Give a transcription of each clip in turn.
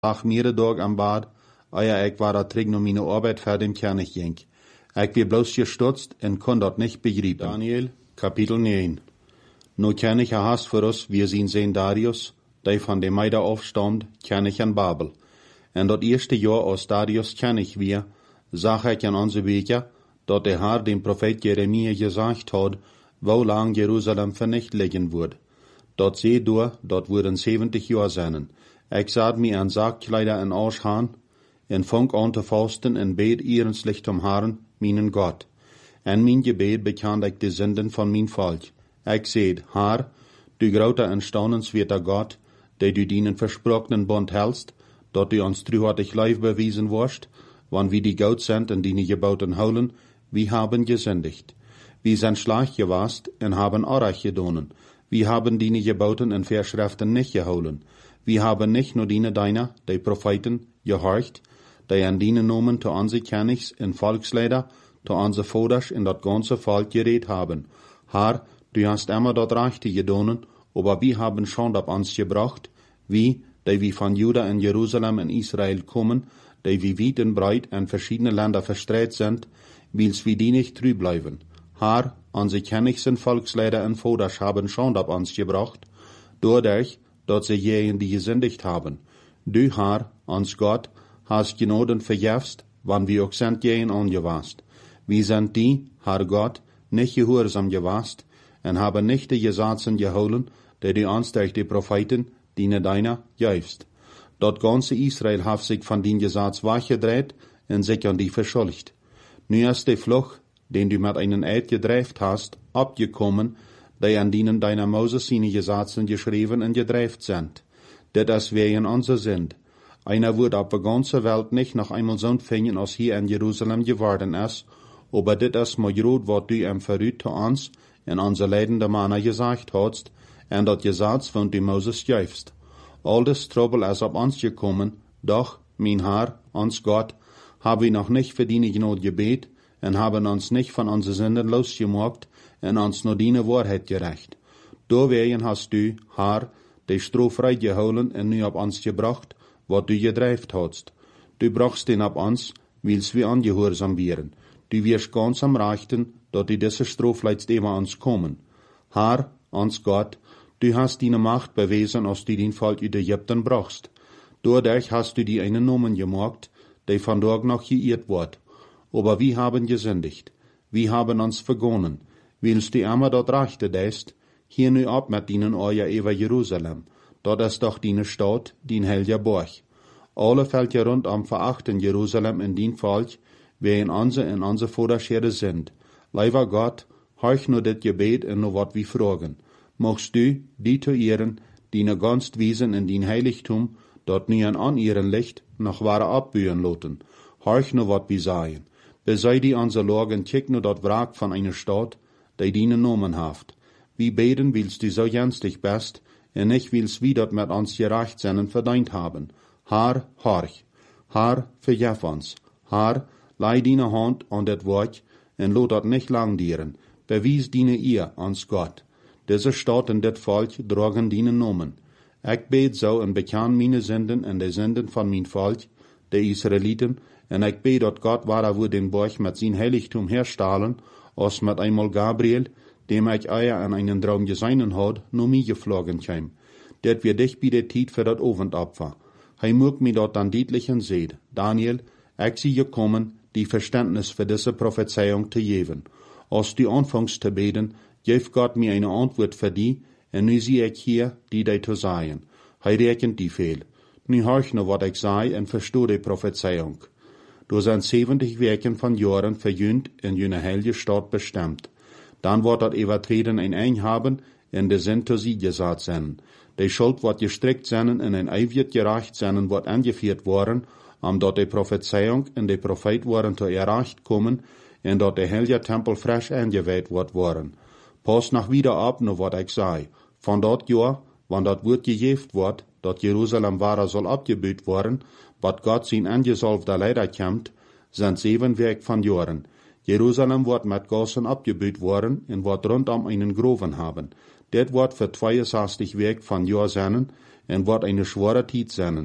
lag meerdere Tage am Bad, eer ik war da terug naar mijn arbeid verder kernig ging. Ik weer bloos gestutzt en kon dat nicht begrijpen. Daniel, Kapitel 9. Nu ken ich haast voor ons, wir zien zijn Darius, die van de Meida aufstand, ken ich an Babel. En dat eerste jaar als Darius ken ich weer, zag ik aan onze wege, dat de Herr dem Prophet Jeremia gesagt had, wo lang Jerusalem vernicht liggen wordt. Dat zei door, dat worden 70 jaar zijn. Ik zat mir aan Saakkleider en Aushaan, en fang an te fasten en beet ehrenslich zum Herrn, meinen Gott. En mijn gebet bekend ik de zinden van mijn volk. Ik zeid, Herr, du groter en staunenswerter Gott, der du dienen versprochenen Bund hältst, dat du ons truhartig Leib bewiesen wirst, wann wir die Gout sind en die gebauten holen, wir haben gesündigt. Wir sind schlecht gewast en haben Arach gedonen. Wir haben die gebauten en Verschriften nicht geholen. Wir haben nicht nur die deiner, die Propheten, gehorcht, die an die Nomen zu unsere Königs en Volksleider, zu unsere Voders in dat ganze Volk geredet haben. Herr, du hast immer dort Rechte gedonen, aber wir haben schon ab uns gebracht, wie, die von Juda en Jerusalem en Israel kommen, die wie weit en breit in verschiedene Länder verstreut sind, wils wir die nicht treu bleiben. Herr, unsere Königs en Volksleider en Voders haben schon ab uns gebracht, dadurch, dat sie jenen die gesündigt haben. Du, Herr, uns Gott, hast Genoden verjäfst, wann wir auch sind jenen angewast. Wir sind die, Herr Gott, nicht gehorsam gewast, en haben nicht die Gesetzen geholen, die du uns durch die Propheten, die deiner, jäufst. Dat ganze Israel hat sich von den Gesetz weggedreht en sich an die verschuldigt. Nu ist der Fluch, den du mit einen Eid gedreift hast, abgekommen, die an denen deiner Moses seine Gesetzen geschrieben und gedreift sind. Dat ist wegen unser sind. Einer wird auf der ganzen Welt nicht noch einmal so finden, als hier in Jerusalem geworden ist, aber dit ist mal gut, was du im Verrüt zu uns in unser leidende Männer gesagt hast, en dat Gesetz von du Moses jäufst. All das Trouble ist auf uns gekommen, doch, mein Herr, uns Gott, haben wir noch nicht für die Gnade gebet, en haben uns nicht von unseren Sünden losgemacht, en uns nur die Wahrheit gerecht. Deswegen hast du, Herr, die Stroh geholen en nu auf uns gebracht, was du gedreift hast. Du brachst den ab uns, wils wir angehorsam wären. Du wirst ganz am Rechten, dat die diese Strafleits immer uns kommen. Herr, uns Gott, du hast deine Macht bewiesen, als du den Volk in Ägypten brachst. Dadurch hast du die einen Nomen gemacht, die von dort noch geirrt wird. Aber wir haben gesündigt. Wir haben uns vergonnen. Willst du immer dort rechte deist, hier nu ab mit deinen Euer über Jerusalem. Dort ist doch deine Stadt, dein heiliger Burg. Alle Völker rundum verachten Jerusalem in dein Volk, wer in unsere Vorderschere sind. Lieber Gott, horch nur das Gebet und nur wat wir fragen. Mochst du, die zu ehren, die ne ganz wiesen in dein Heiligtum, dort nie an ihren Licht noch wahre abbühen loten. Horch nur wat wir sagen. Besei die unser Lorgen, kick nur dort Wrack von einer Stadt, die ne Nomen haft. Wie beten willst du so jenstig best, en nicht willst wie dort mit uns gerecht sein verdient haben. Herr, horch. Herr, verjef uns. Herr, leih deine Hand an das Wort, en lot dat nicht lang dieren. Bewies deine ihr ans Gott. Diese Stadt und das Volk drogen deine Nomen. Ich bet so en bekan meine Sünden en de Sünden von mein Volk, de Israeliten, en ich bet, dat Gott wahrer wo den Borch mit sein Heiligtum herstahlen, als mit einmal Gabriel, dem ich eier an einen Traum geseinen hat, nur mir geflogen käm. Dat wir dich bei der Tiet für dat Ofendopfer. Hei mög mir dort dann deutlichen seht. Daniel, ich sie gekommen, die Verständnis für diese Prophezeiung zu geben. Als die anfangs zu beten, geeft Gott mir eine Antwort für die, en nu zie ich hier, die zu sagen. Hei rechnet die viel. Nu horch nur, wat ich sei, en verstoh die Prophezeiung. Du sind 70 Werken von Jahren verjünt in jene heilige Stadt bestimmt. Dann wird dat Übertreten ein haben, in de Sinn zu sie gesagt sein. Die Schuld wird gestrickt sein, in ein Eiwirt gerecht sein, wird angeführt worden, dort die Prophezeiung und die Prophet waren zu erreicht kommen, und dort der heilige Tempel frisch eingeweiht wird worden. Pass nach wieder ab, nur wat ich sei. Von dort Jahr, wann dat Wort gejeft wird, dat Jerusalem wahrer soll abgebüht worden, wat Gott sein angesalbter Leider kämmt, sind 7 Werk von Jahren. Jerusalem wird mit Gassen abgebüht worden und wird rundum einen Groven haben. Det wird für 62 Werk von Jahr sein und wird eine schwere Zeit sein.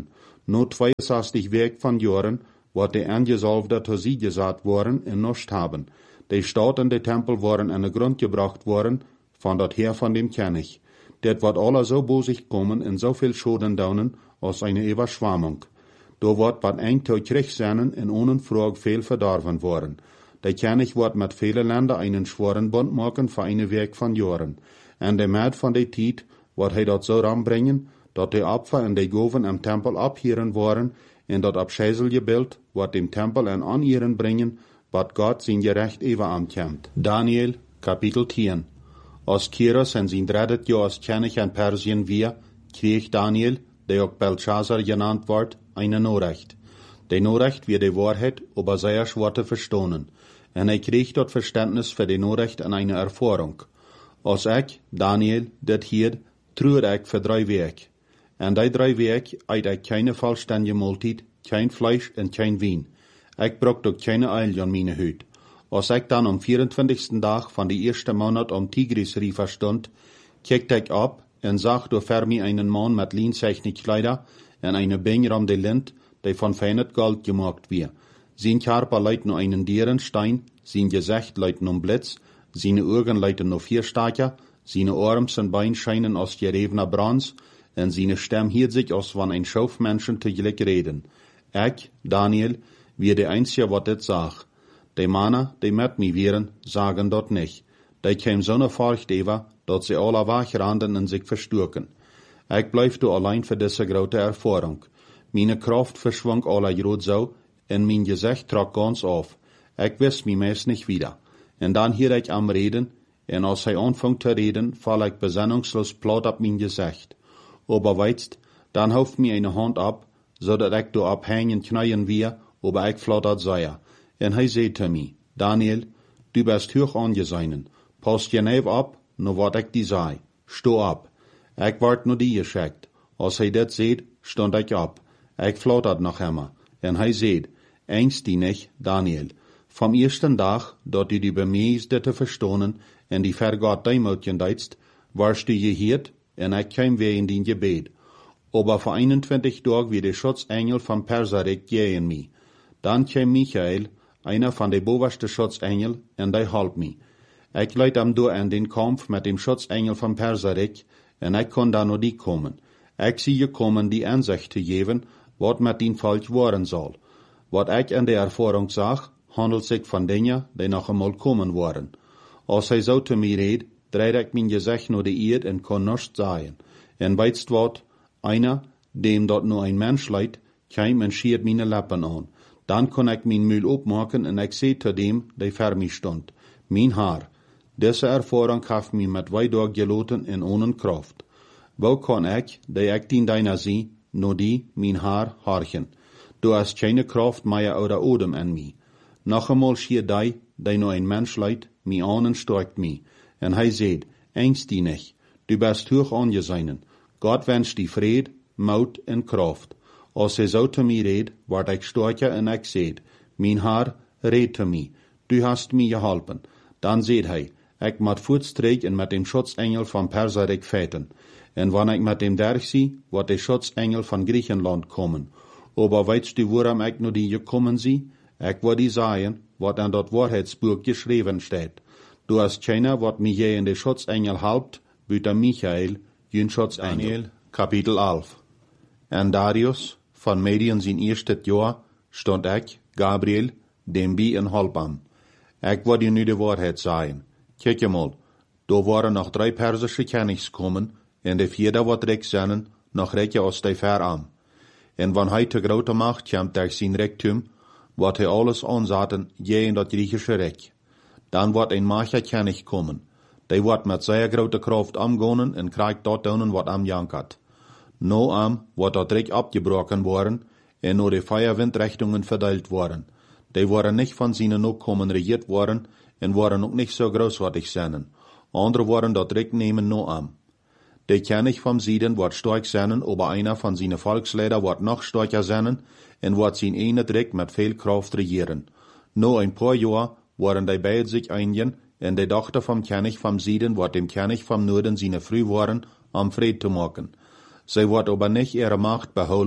Nur 62 Werk van Jahren, wat de aangesalfde tot sie gesaat worden en nost haben. De Staat en de Tempel waren aan de grond gebracht worden van dat Heer van dem König. Det wordt alle so bosig kommen en zoveel Schoden daunen als eine Überschwammung. Da wordt wat ein tot Krieg zijn en ohne Frage veel verdorven worden. Der König wordt met vele Länder einen schweren Bund machen für eine Werk van Jahren. En de maat van de tijd wordt hij dat zo ranbrengen, dat de Opfer en de Goven am Tempel abhieren worden, en dat abscheiselje Bild wordt dem Tempel en an ihren bringen, wat Gott zijn gerecht even aankomt. Daniel, Kapitel 10. Als Kyros en zijn dreddet jaar als König in Persien weer, kreeg Daniel, der ook Belshazzar genannt wordt, eine Nachricht. Die Nachricht wird die Wahrheit über seine Worte verstanden, en hij kreeg dort Verständnis für die Nachricht en eine Erfahrung. Als ik, Daniel, dit hier, truur ik voor 3 Weken. En die 3 Weken eet ik keine vollständige Mahlzeit, kein Fleisch en kein Wein. Ik braucht ook keine Eil an meine Hüt. Als ik dan am 24. Dag van die eerste Monat am Tigris-River stond, kijkte ik op en zag door voor mij einen Mann met lienzeichne Kleider en eine Binger om de lint, die von feines Gold gemacht wie. Sein Körper leidt nur einen Dierenstein, sein Gesicht leidt nur Blitz, seine Augen leiten nur 4 Staker, seine Arms und Beine scheinen aus gerevener Bronze, en seine Stimme hielt sich, als wann ein Schaufmenschen tegelijk reden. Ik, Daniel, wie der Einzige, wat dit sag. Die Männer, die mit mir wären, sagen dort nicht. Die käm so ne Furcht über, dat sie alle wachranden en sich verstürken. Ik bleif du allein für diese grote Erfahrung. Meine Kraft verschwang alle grad so, en mein Gesicht trok ganz auf. Ik wist mich meist nicht wieder. En dann hier ich am Reden, en als hij anfängt zu reden, fall ich besinnungslos platt ab mein Gesicht. Aber weißt, dann hauft mir eine Hand ab, so dat ich do abhängen knien wir, aber ich flattert sei. En hij zei zu mir, Daniel, du bist hoch angesehen. Pass je neef ab, no wat ich die sei. Sto ab. Ich ward nur die geschickt. Als hij dit seht, stond ich ab. Ich flattert noch immer. En hij zei, engst die nicht, Daniel. Vom ersten Tag, dat du die bemeesde te verstonen en die vergat deimutjen deitst, warst du gehiert en ik kwam weer in die Gebet. Aber vor 21 Tagen wie der Schutzengel von Perserek gehen mi. Dann kam Michael, einer von den bovenste Schutzengel, en die halp mi. Ich leid am door an den Kampf mit dem Schutzengel von Perserek, en ich kon da nur die kommen. Ich sie gekommen, die Ansicht zu geben, wat mit den Volk worden soll. Wat ich an der Erfahrung sag, handelt sich von Dingen, die noch einmal kommen worden. Als hij so zu mir redt, dreht ich mein Gesicht nur die Erde en kon nichts sagen. En weißt wat, einer, dem dort nur ein Mensch leid, käm en schiert meine Lippen an. Dann kon ich mein Müll opmaken en ich seh zu dem, der vor mir stund. Mein Haar. Diese Erfahrung hat mich mit 2 Tagen geloten en ohne Kraft. Wo kann ich, der ich den deiner sieh, nur die, mein Haar, harchen. Du hast keine Kraft mehr oder Odem an mir. Noch einmal schier die nur ein Mensch leid, mi an und stärkt mi. En hij seht, engst die nicht. Du bist hoch angesehen. Gott wünscht die Fried, Mut en Kraft. Als hij so zu mir redt, word ich stärker en ich seht, mein Haar, red zu mir. Du hast mir geholpen. Dann seht hij, ich mat Fußträg en mit dem Schutzengel von Perserek feten. En wann ich mit dem Derg sie, wird der Schutzengel von Griechenland kommen. Aber weißt du, woran ich nur die gekommen sie? Ich will die sagen, wat an dat Wahrheitsbuch geschrieben steht. Du hast keiner, wat mich je in de Schutzengel halbt, büter Michael, jün Schutzengel. Daniel, Kapitel 11. En Darius, von Medien sein erstes Jahr, stond ich, Gabriel, dem Bi in Holbam. Ich will dir nu de Wahrheit sagen. Kijk mal, da waren noch 3 persische Königs kommen, en de 4. wat recht zijn, noch recht aus de ver am. En wann hij te grote Macht komt durch sein Reichtum, wat hij alles ansaten, je in dat griechische Reich. Dan wordt een macher König kommen. Die wordt met zeer grote Kraft amgonen en krijgt dort doen wat am jankert. No am wordt dat Reich abgebrochen worden en nur die Feuerwindrichtungen verteilt worden. Die worden nicht von seinen Nachkommen regiert worden en worden ook nicht so großartig sein. Andere worden dat Reich nehmen no am. Der König vom Süden wird stark sein, aber einer von seinen Volksleiter wird noch stärker sein und wird sein eine Reich mit viel Kraft regieren. Nur ein paar Jahre werden die beide sich einigen und die Tochter vom König vom Süden wird dem König vom Norden seine Frühwaren am Fried zu machen. Sie wird aber nicht ihre Macht beholen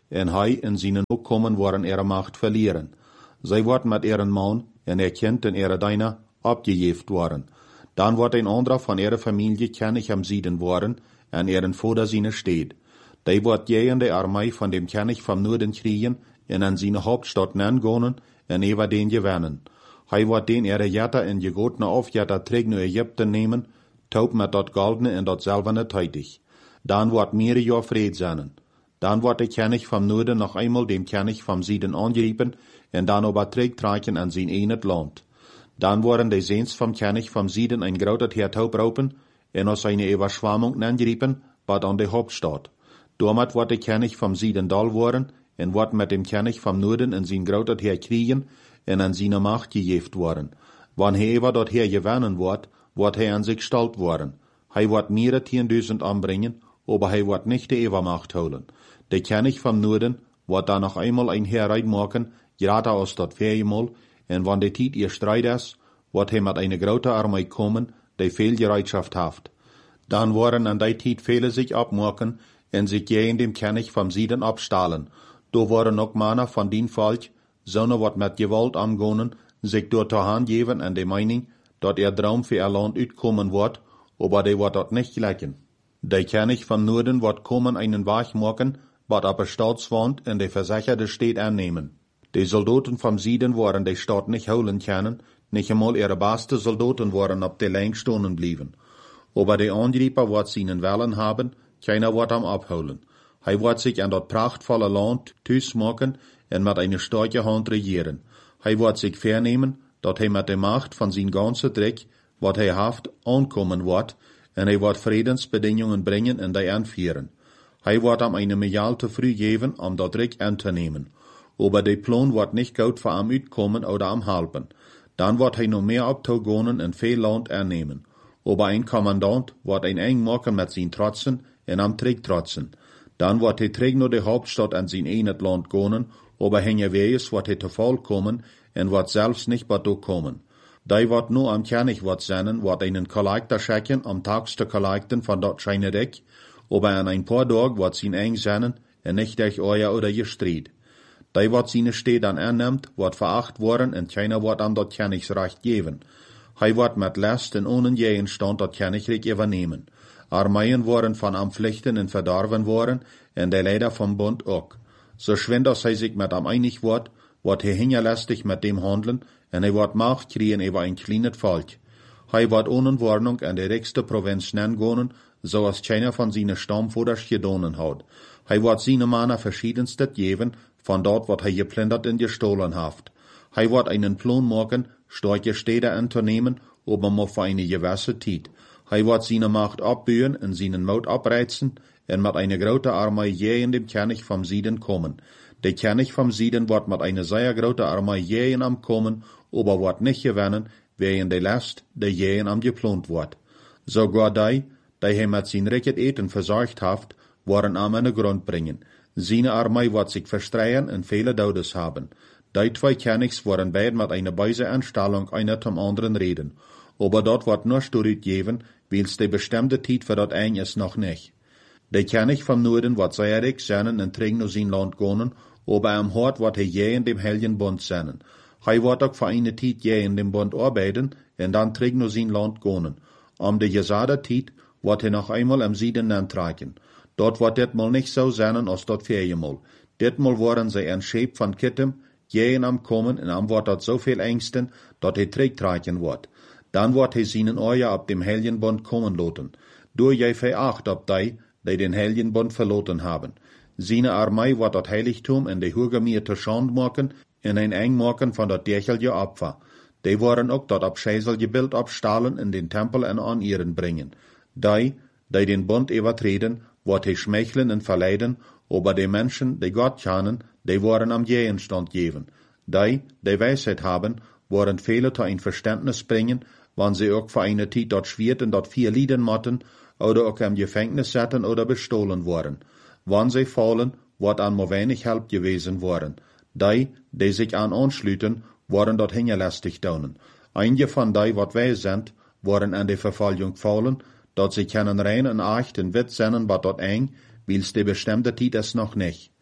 en hij in zijn opkomen worden ihre Macht verlieren. Zij wordt met ihren Mann en kind en ihre Diener abgejeft worden. Dan wordt een anderer van ihre Familie König am Sieden worden en ihren Vater seine steht. Die wordt gegen de Armee von dem König vom Norden kriegen en an seine Hauptstadt nangonen en über den gewinnen. Hij wordt den ihre Jätter in gegotene Aufjätter terug naar Ägypten nemen, taub met dat goldene en dat silberne teitig. Dan wordt mehrere Jahr Fried zijn. Dan wordt de König vom Norden noch einmal dem König vom Süden angegriffen en dan übertragen an sein enet Land. Dan worden de Seens vom König vom Süden ein großes Heer taubraupen en aus seine Überschwammung angegriffen, bad an de Hauptstadt. Damit wordt de König vom Süden dal worden en wordt met dem König vom Norden in sein großes Heer kriegen en an seine Macht gejeft worden. Wann hij über dat Heer gewinnen wordt hij an sich stalt worden. Hij wordt mehrere 10.000 anbringen, aber hij wordt nicht de Übermacht holen. Der König vom Norden wird dann noch einmal ein Heer reinmachen, gerade aus dat Viermal, en wann de Tiet ihr Streit ist, wird hij mit einer großen Armee kommen, die viel Bereitschaft haft. Dann worden an der Tiet viele sich abmachen, en sich gegen dem König vom Süden abstahlen. Da waren auch Männer von den Volk, sonne wat mit Gewalt angonen, sich dort zur Hand geben an der Meinung, dat Traum für ihr Land uitkommen wird, aber die wird dort nicht gleichen. Der König vom Norden wird kommen einen Weg machen, wat ab der Staatswand in der versicherte Stadt annehmen. Die Soldaten vom Süden waren die Stadt nicht holen können, nicht einmal ihre beste Soldaten waren ab der Länge stehen blieben. Aber die Angreifer wird seinen Willen haben, keiner wird am abholen. Hij wird sich an dat prachtvolle Land thuis machen en mit einer starken Hand regieren. Hij wird sich vernehmen, dat hij mit der Macht von sein ganzen Dreck, wat hij haft, ankommen wird, en hij wird Friedensbedingungen bringen en die anführen. Hij wird am eine Milliarde te früh geben, dat Dreck anzunehmen. Aber der Plan wird nicht gut für am uitkommen oder am halben. Dann wird hij noch mehr abtogonen en viel Land annehmen. Aber ein Kommandant wird ein eng machen mit sein Trotzen en am Trick trotzen. Dan wordt hij terug naar de Hauptstadt en zijn enet Land gonen, aber henje wees wordt hij te val komen en wordt zelfs niet bij komen. Die wordt nu am König wordt zijn, wordt einen Kollektor schicken, am tagste Kollekten van dat scheine Deck, aber an ein paar Tagen wordt zijn eng zijn en nicht durch Euer oder gestried. Die wordt seine Stede dan annimmt, wordt veracht worden en keiner wordt am dat Königsrecht geben. Hij wordt met last en ohne Gegenstand dat Königreich übernehmen. Armeeën worden van am Pflichten en verdorven worden, en de Leider vom Bund ook. So schwind als hij zich met am einig wordt hij hingerlastig met dem handelen, en hij wordt Macht kriegen über ein kleines Volk. Hij wordt ohne Warnung an de rijkste Provinz nangonen, zoals keiner von seinen Stammvoders gedonen hat. Hij wordt seine Männer verschiedenste geben, von dort wat hij geplündert en gestohlen haft. Hij wordt einen Plan machen, starke Städte anzunehmen, aber nur für eine gewisse Zeit. Hij wordt seine Macht abbühen en seinen Mut abreizen en met eine grote Armee gegen dem König vom Süden kommen. Der König vom Süden wordt met eine sehr grote Armee gegen am kommen, aber wordt nicht gewinnen, wegen der Last, der gegen am geplant wordt. Sogar die hij met zijn ricket eten versorgt haft, worden am an den Grund bringen. Seine Armee wordt sich verstreien en viele Todes haben. Die zwei Königs worden beide met eine böse Anstellung einer zum anderen reden. Aber dort wird nur Studiet geben, weil's die bestimmte Zeit für dat ein ist noch nicht. Der König vom Norden wird sehr reich sein und trägt nur sein Land gehen, aber am Hort wird er je in dem Heiligen Bund sein. Er wird auch für eine Zeit je in dem Bund arbeiten und dann trägt nur sein Land gehen. Die gesagte Zeit wird er noch einmal am Süden antragen. Dort wird det mal nicht so sein als dort viermal. Det mal worden sie ein Schäb von Kittem, je am Kommen und am wird dort so viel Ängsten, dat er trägt tragen wird. Dan wordt hij seinen Euer ab dem Heiligen Bund kommen lassen. Durch jij veracht ab die den Heiligen Bund verloren haben. Seine Armee wird dat Heiligtum in de Hurgemier te Schand machen en ein eng machen von dat derchelje Opfer. Die worden ook dat abscheiselje Bild abstahlen in den Tempel en an ihren bringen. Die den Bund übertreten, wordt hij schmeicheln en verleiden, aber die Menschen, die Gott kennen, die worden am Gegenstand geben. Die Weisheit haben, worden viele zu ein Verständnis bringen, wann sie auch für eine Zeit dort schwert und dort 4 Lieden motten, oder auch im Gefängnis setzen oder bestohlen worden. Wann sie fallen, wird an nur wenig Help gewesen worden. Die sich an anschlüten, worden dort hingelästig daunen. Einige von die, wat wij sind, worden an die Verfolgung fallen, dort sie können rein und echt und wit sennen, wat dort eng, weil's die bestimmte Zeit ist noch nicht.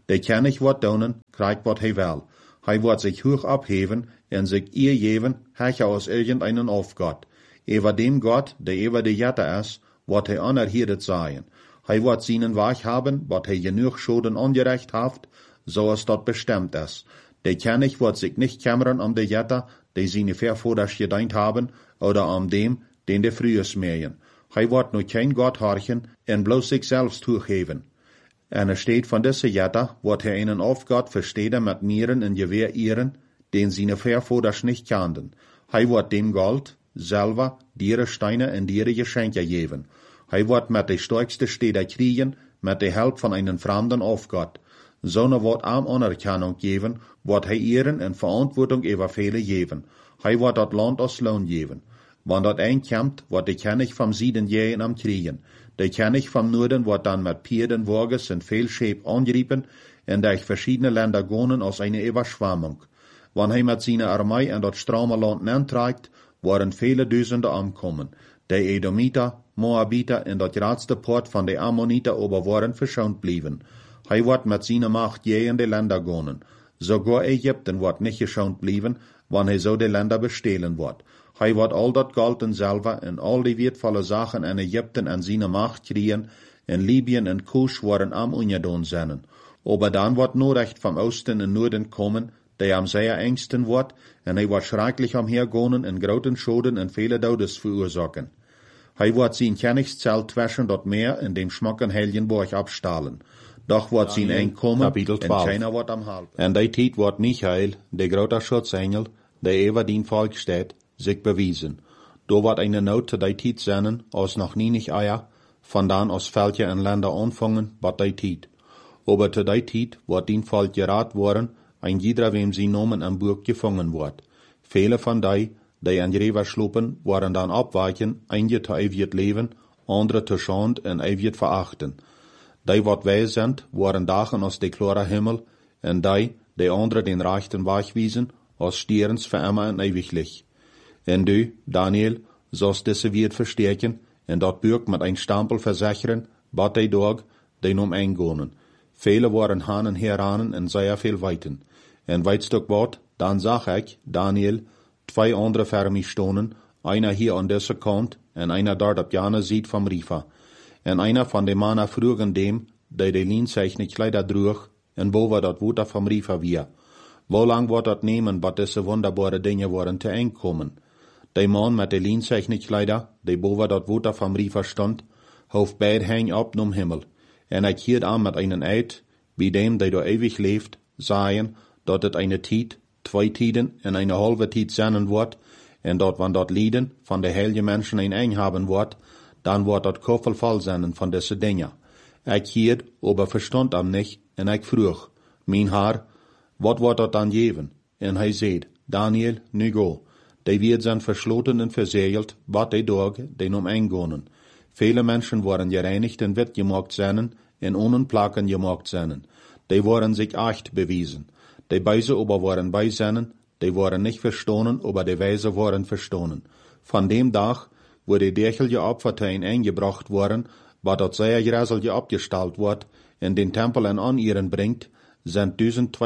Der König wird donen, kriegt wat hij will. Hij wird sich hoch abheben en sich ihr geben, hecher aus irgendeinen Aufgott. Über dem Gott, der über die Jette ist, wird hij anerhiedet sein. Hij wird seinen Weg haben, wat hij genug Schulden angerecht haft, so es dort bestimmt ist. Der König wird sich nicht kümmern um die Jette, die seine Vorvorders gedient haben, oder um dem, den der frühes mähen. Hij wird nur kein Gott horchen, en bloß sich selbst hochheben. En steht von dieser Jette, wird er einen Aufgott verstehen mit Mieren en Gewehr ihren, den seine Vorvorders nicht kannten. Hij wird dem Gold, Silber, diere Steine en diere Geschenke geben. Hij wird mit de stärkste Städte kriegen, mit der Hilfe von einem fremden Aufgott. Sonne wird am Anerkennung geben, wird hij ihren en Verantwortung über viele geben. Hij wird dat Land als Lohn geben. Wann dat einkommt, wird der König vom Süden jähen am Kriegen. Der König vom Norden wird dann mit Pferden, Wagens und viel Schäb angrieben, en durch verschiedene Länder gehen als eine Überschwemmung. Wann hij mit seiner Armee in dat strame Land antreibt, werden viele Tausende ankommen. Der Edomiter, Moabiter en dat grootste Port von der Ammoniter aber waren verschont blieben. Hij wird mit seiner Macht jähen die Länder gehen. Sogar Ägypten wird nicht geschont blieben, wann hij so die Länder bestehlen wird. Hij wird all dat Gold en Silber en all die wertvolle Sachen in Ägypten an seine Macht kriegen, en Libyen en Kusch worden am ungedaan zijn. Aber dann wird nur recht vom Osten en Norden kommen, der am sehr engsten wird, en hij wird schrecklich umhergehen en groten Schulden en viele Todes verursachen. Hij wird sein Königszelt zwischen dat Meer in dem schmucken Helgenburg abstahlen. Doch wird sein Einkommen, en keiner wird am halten. En die Tijd wird Michael, der grote Schutzengel, der über den Volk steht, sich bewiesen. Da wird eine Not zu der Tijd sein, als noch nie nicht Eier, von dann aus Völker en Länder anfangen, bat der Tijd. Aber zu der Tijd wird den Volk gerat worden, ein jeder, wem sie Namen am Burg gefangen wird. Viele von die an Rever schlupen, waren dann abweichen, einige zu ewig leben, andere zu Schand und ewig verachten. Die, wat wij sind, waren dagen aus de klare Himmel, en die andere den rechten Weg wiesen, aus Stierens für immer und ewiglich. En du, Daniel, sollst diese wird verstärken, en dat Burg mit ein Stempel versichern, bat die Tag, den eingehen. Viele waren hanen heranen en sehr viel weiten. En weitstuk wat, dann sag ich, Daniel, 2 andere für mich stonen, einer hier an dieser Kant, en einer dort ab Jana sieht vom Rifa. En einer von den Mannen frugen dem, der die Lienzeichen Kleider drug, en boven dat Wuter vom Rifa wir. Wo lang wird dat nehmen, bat diese wunderbare Dinge worden te einkommen? Der Mann mit den Lienzeichen Kleider, der boven dat Wuter vom Rifa stand, hof beid hang ab num Himmel. En ik hielt an mit einen Eid, wie dem, der da ewig lebt, sagen, dat het eine Tijd, 2 Tiden en eine halbe Tijd sein wird, en dat wann dat Lieden von der heilige Menschen ein haben wird, dann wird dat Koffel voll sein von diese Dinge. Ich hielt, aber verstand am nicht, en ich frug, mein Herr, wat wird dat dann geben? En hij seht, Daniel, nu go. Die wird zijn verschloten en verzegeld, wat die Tag, den eingehen. Viele Menschen waren gereinigt en wit gemacht zijn, en ohne Plaken gemacht zijn. Die waren sich echt bewiesen. Die Beise aber waren bei zijn, die waren nicht verstohlen, aber die Weise waren verstohlen. Von dem Tag, wo die derchelige Opferteien eingebracht worden, wat dat sehr gräselige abgestellt wird, in den Tempel an ihren bringt, sind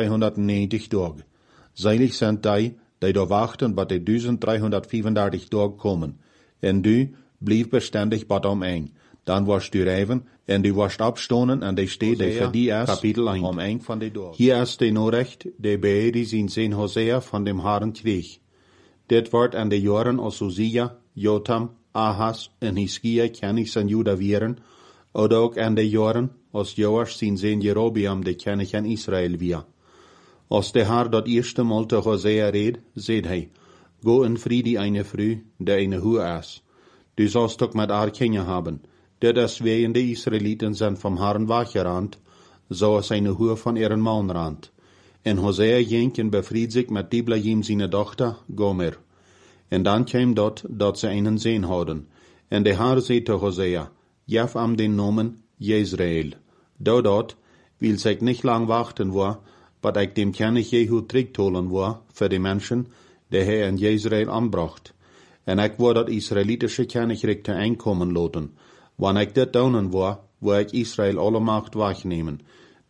1290 Tage. Seilig sind die da wachten, bat die 1335 Tage kommen. En du blieb beständig bat ein. Dann warst du reiven, en du warst abstonen, en die steht die für die erst, Kapitel 1. Ein von die Tage. Hier ist die Nachricht, die Beedi sind Hosea von dem Herrn Krieg. Dit wordt an de Jahren als Usia, Jotam, Ahas en Hiskia König van Juda wieren, oder ook an de Jahren als Joas zijn Jerobeam de König an Israel wir. Als der Herr dat eerste Mal te Hosea red, seht hij, go in Friede eine Früh, der eine Hu is. Du sollst ook met haar Kinder haben. Der deswegen die Israeliten sind vom Herrn weggerannt, so als eine Hu von ihren Mann rannt. En Hosea ging en befried sich mit Diblaim seine Tochter, Gomer. En dann kam dat sie einen Sehn hadden. En de Herr zei te Hosea, jef am den Namen Jezreel. Dort, will sich nicht lang warten war, wat ich dem König Jehu zurückholen war, für die Menschen, der Herr in Jezreel anbracht. En ich war dat israelitische Königreich te einkommen lassen. Wann ich dit daunen war ich Israel alle Macht wegnehmen.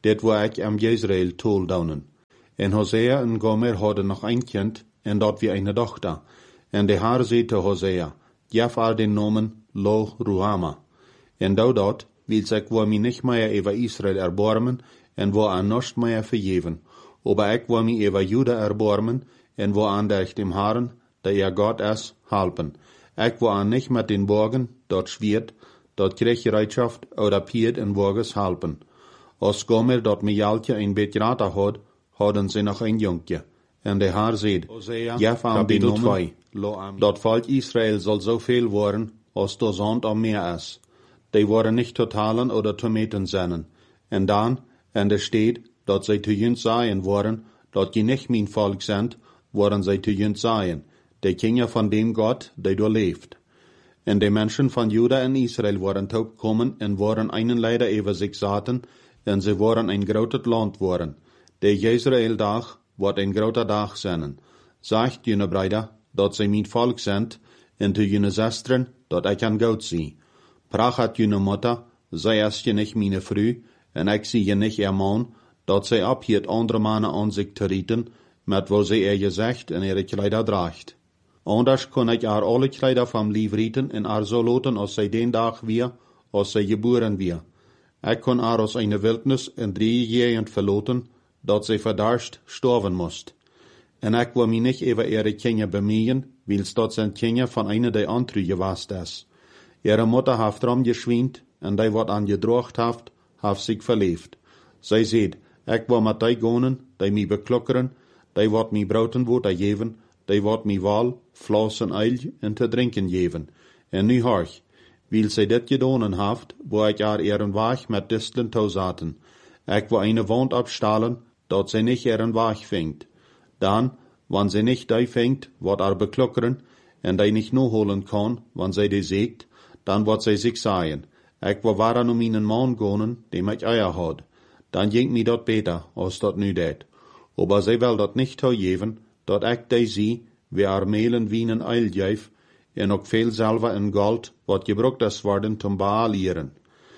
dit waar ik am Israel tol daunen. En Hosea en Gomer hadden nog een kind, en dat wie een dochter. En de Heer zei te Hosea, gef haar den namen Lo Ruhama. En dat wil ik wil mij niet meer over Israel erbarmen, en wil aan nichts meer vergeven. Aber ik wil mij over Juda erbarmen, en wil aan de dem Herren, der God is, helpen. Ik wil aan nicht met den Borgen, dat Schwert, dat Kriegsbereitschaft oder Pied en Borges helpen. Als Gomer dat Mijaltje een beetje rater had, hadden ze nog een jonkje. En de Heer zei, gef aan den namen, dat volk Israel zal zoveel worden, als de zand am Meer is. Die worden nicht totalen oder tometen zijn. En dan, en er steht, dat zij te junt zijn worden, dat je nicht mijn volk zijn, worden zij te junt zijn. De kinderen van dem God, die door leeft. En de mensen van Juda en Israel worden toegekomen en worden einen leider over zich zaten, en ze worden een groot land worden. De Israël-dag wordt een groter dag zijn. Zegt jullie broeder, dat zij mijn volk zijn, en te jullie zusteren, dat ik kan goed zie. Prachat jullie moeder, zij is je niet mijn vrouw, en ik zie je niet ihr man, dat zij ophielt andere mannen aan zich te rieten, met wat zij je zegt en ihre kleider draagt. Anders kon ik haar alle kleider van lief rieten en haar zo loten als zij den dag weer, als zij geboren weer. Ik kon haar als een wildnis en 3 jaar verloten, dat zij verdarst sterven moest. En ik wil mij niet over ihre kinderen bemeien, wils dat zijn kinderen van een der anderen geweest is. Ihre moeder heeft erom geschweend, en die wat aan gedroogd heeft zich verleefd. Zij zegt, ik wil met die gonen, die mij beklokkeren, die wat mij broten wordt geven, die wat mij wal, vlees en eil en te drinken geven. En nu hoor, wil zij dit gedaan heeft, wo ik haar ihren weg met distelen toezaten. Ik wil eine wand abstalen, dat zij niet ihren weg vingt. Dan, wanneer zij niet die vingt, wordt haar beklokkeren, en die niet no holen kan, wanneer zij die zegt, dan wordt zij zich zeggen, ik wil waren om mijn man gonen, die ik eier had. Dan ging mij dat beter, als dat nu deed. Aber zij wil dat niet toegeven, dat ik die zie, wie haar melen wienen eil geef, en ook veel zilver en gold, wat gebruikt is worden, zum bealieren.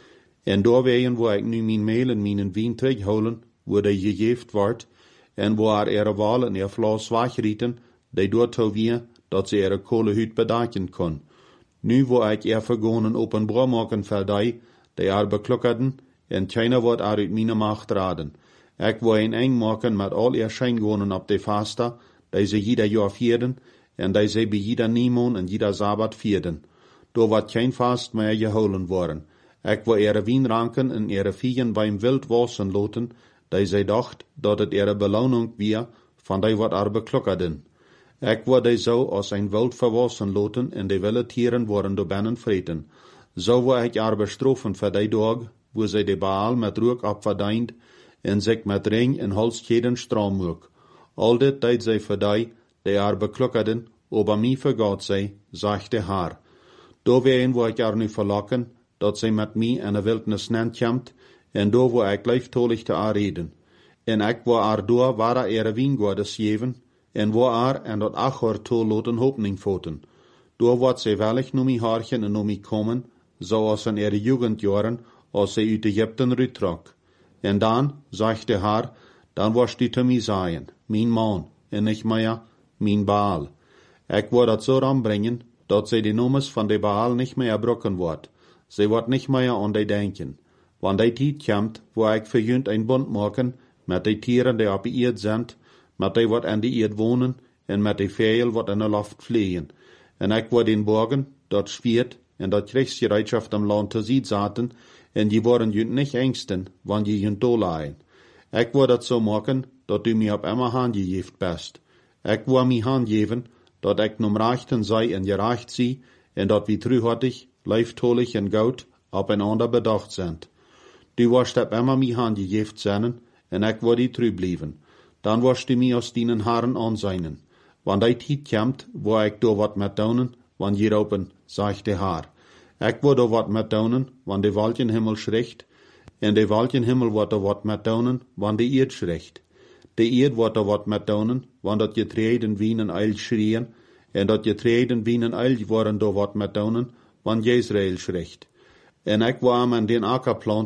En doorwegen, wo ik nu mijn meel en mijn wien terugholen, wo die gegeven wordt, en wo haar ihre wal en ihr vlees wegrieten, die doortoe wie, dat ze ihre kolehuid bedaken kon. Nu wo ik ihr vergonen openbaar maken voor die haar beklokkerden, en keiner wordt haar uit mijn macht raden. Ik wil een eng maken met al ihr schijngonen op de vaste, die ze jeder jaar vierden, en die ze bij jeder Niemon en jeder Sabbat vierden. Door wordt geen vast meer geholen worden. Ik wil ihre wijnranken en ihre vieren beim wild wassen loten, die ze dacht, dat het ihre beloning weer, van die wat haar beklokkerden. Ik wil die zo als een wild verwassen loten, en de wilde tieren worden door binnen vreten. Zo wil ik haar bestrofen voor die dag, wo zij de Baal met rook opverdient, en zich met ring en halskeden stram moek. Al dit deed zij voor die haar beklokkerden, aber mij vergaat zij, zegt de Heer. Doorwegen wil ik haar nu verlokken, dat zij met mij in de wildnis nenkomt, en door wil ik lieftolig te haar reden. En ik wil haar door waar ihre wijngoordes geven, en wil haar en dat achor toeloten hoopning voten. Door wordt zij wellig noem mij haarchen en noem mij komen, zoals in ihre jugendjaren, als zij uit Egypten uittrok. En dan, zegt de Heer, dan wordt die te mij zeggen, mijn man, en niet meer, mijn Baal. Ik wil dat zo aanbrengen, dat zij de noemes van de Baal niet meer gebroken wordt. Zij wordt niet meer aan die denken. Wanneer die tijd komt, wo ik verjunt een bond maken, met de tieren die op de eerd zijn, met die wat aan de eerd wonen, en met de vijl wat in de lucht vliegen. En ik wil den borgen, dat Schwert, en dat Kriegsbereitschaft am land te zien zaten, en die worden junt niet engsten, wanneer je junt doorlaaien. Ik wil dat zo maken, dat u mij op immer hand gegeven best. Ik wil mij hand geven, dat ik nom rechten zij en gerecht zie, en dat we truhartig, lieftolig en goud op einander bedacht zijn. Du wirst op immer mij hand gegeven zijn, en ik wil die trouw blijven. Dan wirst du mij als dienen Herren aanzijnen. Wanneer die tijd komt, wo ik door wat met doen, wanneer je open, zegt de Heer. Ik wil door wat met doen, wanneer de wolkenhimmel schrikt, en de wolkenhimmel wordt door wat met doen, wanneer de eerd schrikt. De eerd wordt door wat met doen, wanneer dat je treden wienen eil schrien, en dat je treden wienen eil worden door wat met doen, wanneer Israël schrikt. En ik wil aan den akker planten,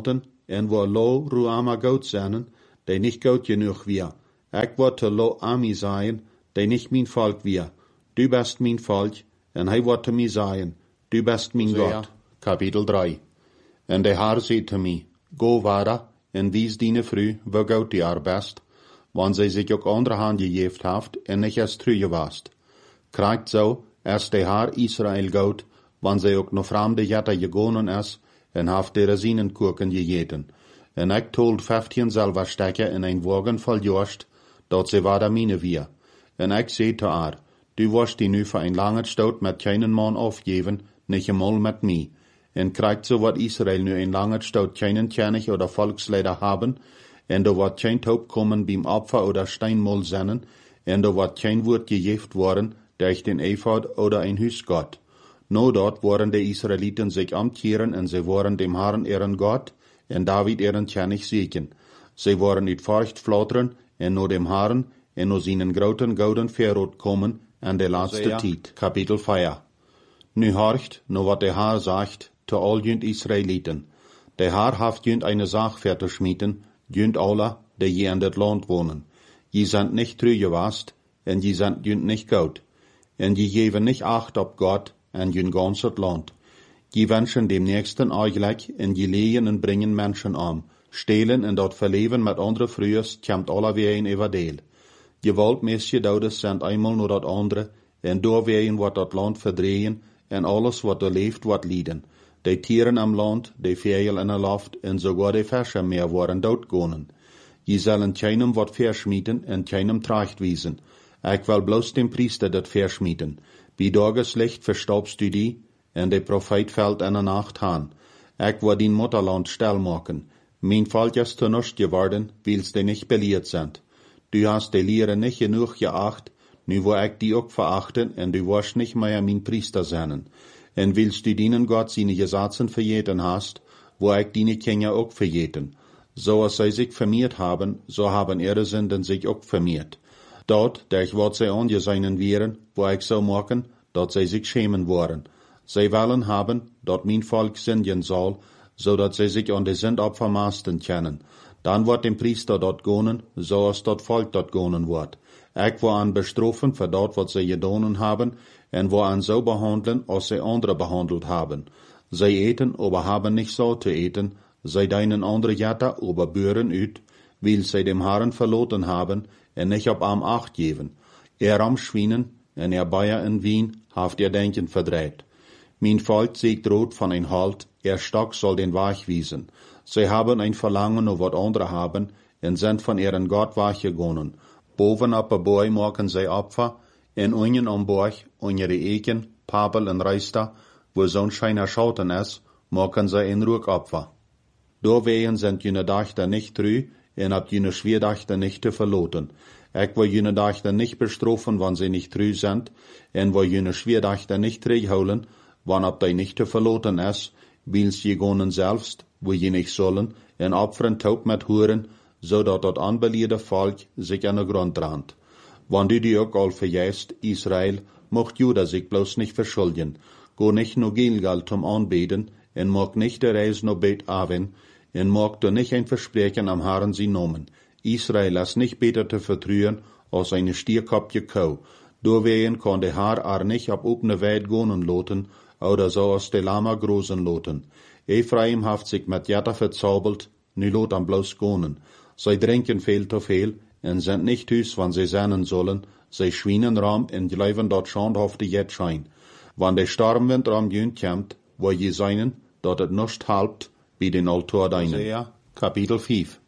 en wo lo ruama goud zijn, die nicht goud genug wir. Ik word te lo ami zijn, die nicht mein Volk wir. Du bist mein Volk, en hij wordt te mij zijn, du bist mein Gott. Kapitel 3. En de Heer zei te mij, go vader, en wies dine vrouw, wo goud die haar best, want zij zich ook andere hand gegeven heeft, en nicht als true wast. Krijgt zo, als de Heer Israël goud, want zij ook nog vreemde jetter gegonen is, en heeft de Resinenkurken gegeten. En ik told 15 Silberstecken in een wagen vol Jost, dat ze wader mine wir. En ik zei te haar, du wirst die nu voor een lange stoot met keinen man aufgeven, nicht einmal met mij. En krijgt zo wat Israël nu een lange stoot keinen König oder Volksleider haben, en da wordt kein Taub kommen beim Opfer oder Steinmol sennen, en da wordt kein Wort gejeft worden, durch den Ephod oder ein Hüsgott. No dort worden de Israeliten sich amkehren, en sie worden dem Herrn ihren Gott, en David ihren König siegen. Sie worden niet Furcht flatteren, en no dem Herrn, en no seinen groten gouden verrot kommen, en de laatste tijd. Kapitel 4. Nu horcht, no wat de Herr sagt, te al junt Israeliten. De Herr haft junt eine Sach verzuschmieden, junt alle, die je in dit land wohnen. Je sind nicht treu gewast, en je sind junt nicht goud. En je geven nicht acht op Gott, en junt ganzes land. Je wünschen dem Nächsten eigentlich, en je legen en bringen Menschen um. Stehlen en dat verleven met andere Frühers, komt alle weer een everdeel. Gewaltmäßige Daudes sind einmal nur dat andere, en doorwegen wordt dat land verdrehen, en alles wat er leeft wordt lieden. De Tieren am Land, de Vögel in der Luft, en sogar de Fische mehr worden doodgonen. Je zullen keinem wat verschmieden en keinem Tracht wiesen. Ik wil bloos dem Priester dat verschmieden. Wie Tageslicht verstaubst du die, en de Prophet fällt in der Nacht aan. Ik wil din Mutterland stil maken. Mijn Volk is te nust geworden, wils de nicht belehrt sind. Du hast de Lehre nicht genug geacht, nu wo ik die ook verachten, en du wirst nicht mehr mein Priester sein. En willst du dienen Gott seine Gesetze verjeten hast, wo ik dine Kinder ook verjeten. So als sie sich vermehrt haben, so haben ihre Sünden sich auch vermehrt. Dort, durch wat sie angeseinen wären, wo ich so machen, dat sie sich schämen wollen. Sie wollen haben, dat mein Volk sündigen soll, so dat sie sich an die Sündopfer masten können. Dann wird dem Priester dort gonen, so als dat Volk dort gonen wird. Ich will an bestrafen für dort, was sie gedonen haben, en will an so behandeln, als sie andere behandelt haben. Sie eten, aber haben nicht so zu eten, sie deinen andere Jätter, aber büren ut, weil sie dem Herrn verloren haben, en nicht op am Acht geben. Am Schwienen, en Bayer in Wien, haft ihr Denken verdreht. Mein Volk siegt rot von ein Halt, Stock soll den Weg wiesen. Sie haben ein Verlangen, auf wat andere haben, en sind von ihren Gott weggegangen. Boven op een boy maken zij Opfer, en unten am Borg, onder de Eken, Papel en Reister, wo Sonnenschein erschauten is, maken zij een Ruhopfer. Doorwegen sind jene Dachter nicht treu, en ab jene Schwerdachter nicht zu verloten. Ich will jene Dachter nicht bestrafen, wann sie nicht treu sind, en will jene Schwerdachter nicht zurückholen, wann ab die nicht zu verloten is, wils je gonen selbst, wo je nicht sollen, en opferen taub mit Huren, zodat dat aanbeliede volk zich aan de grond randt. Wann du die ook al verjäst, Israel, mocht Juda sich bloß nicht verschulden. Go nicht no Gilgal zum Anbeten, en mag nicht der Reis no Bet Aven, en mag du nicht ein Versprechen am Herrn sie nomen. Israel ist nicht beter zu vertrühen, als eine stierkopje Kau. Doorwegen kann der Herr nicht ab opne Weit gonen loten, oder so als de Lama großen loten. Ephraim haft sich mit Jatta verzaubelt, nu lot am bloß gonen. Sie trinken viel zu viel, en sind nicht hüs, wann sie sennen sollen, sie schwienen ram en bleiben dort schandhafte Jetschein. Wann der Stormwind ram jünt kommt, wo je seinen, dat het nust halbt, wie den Altar deinen. Kapitel 5.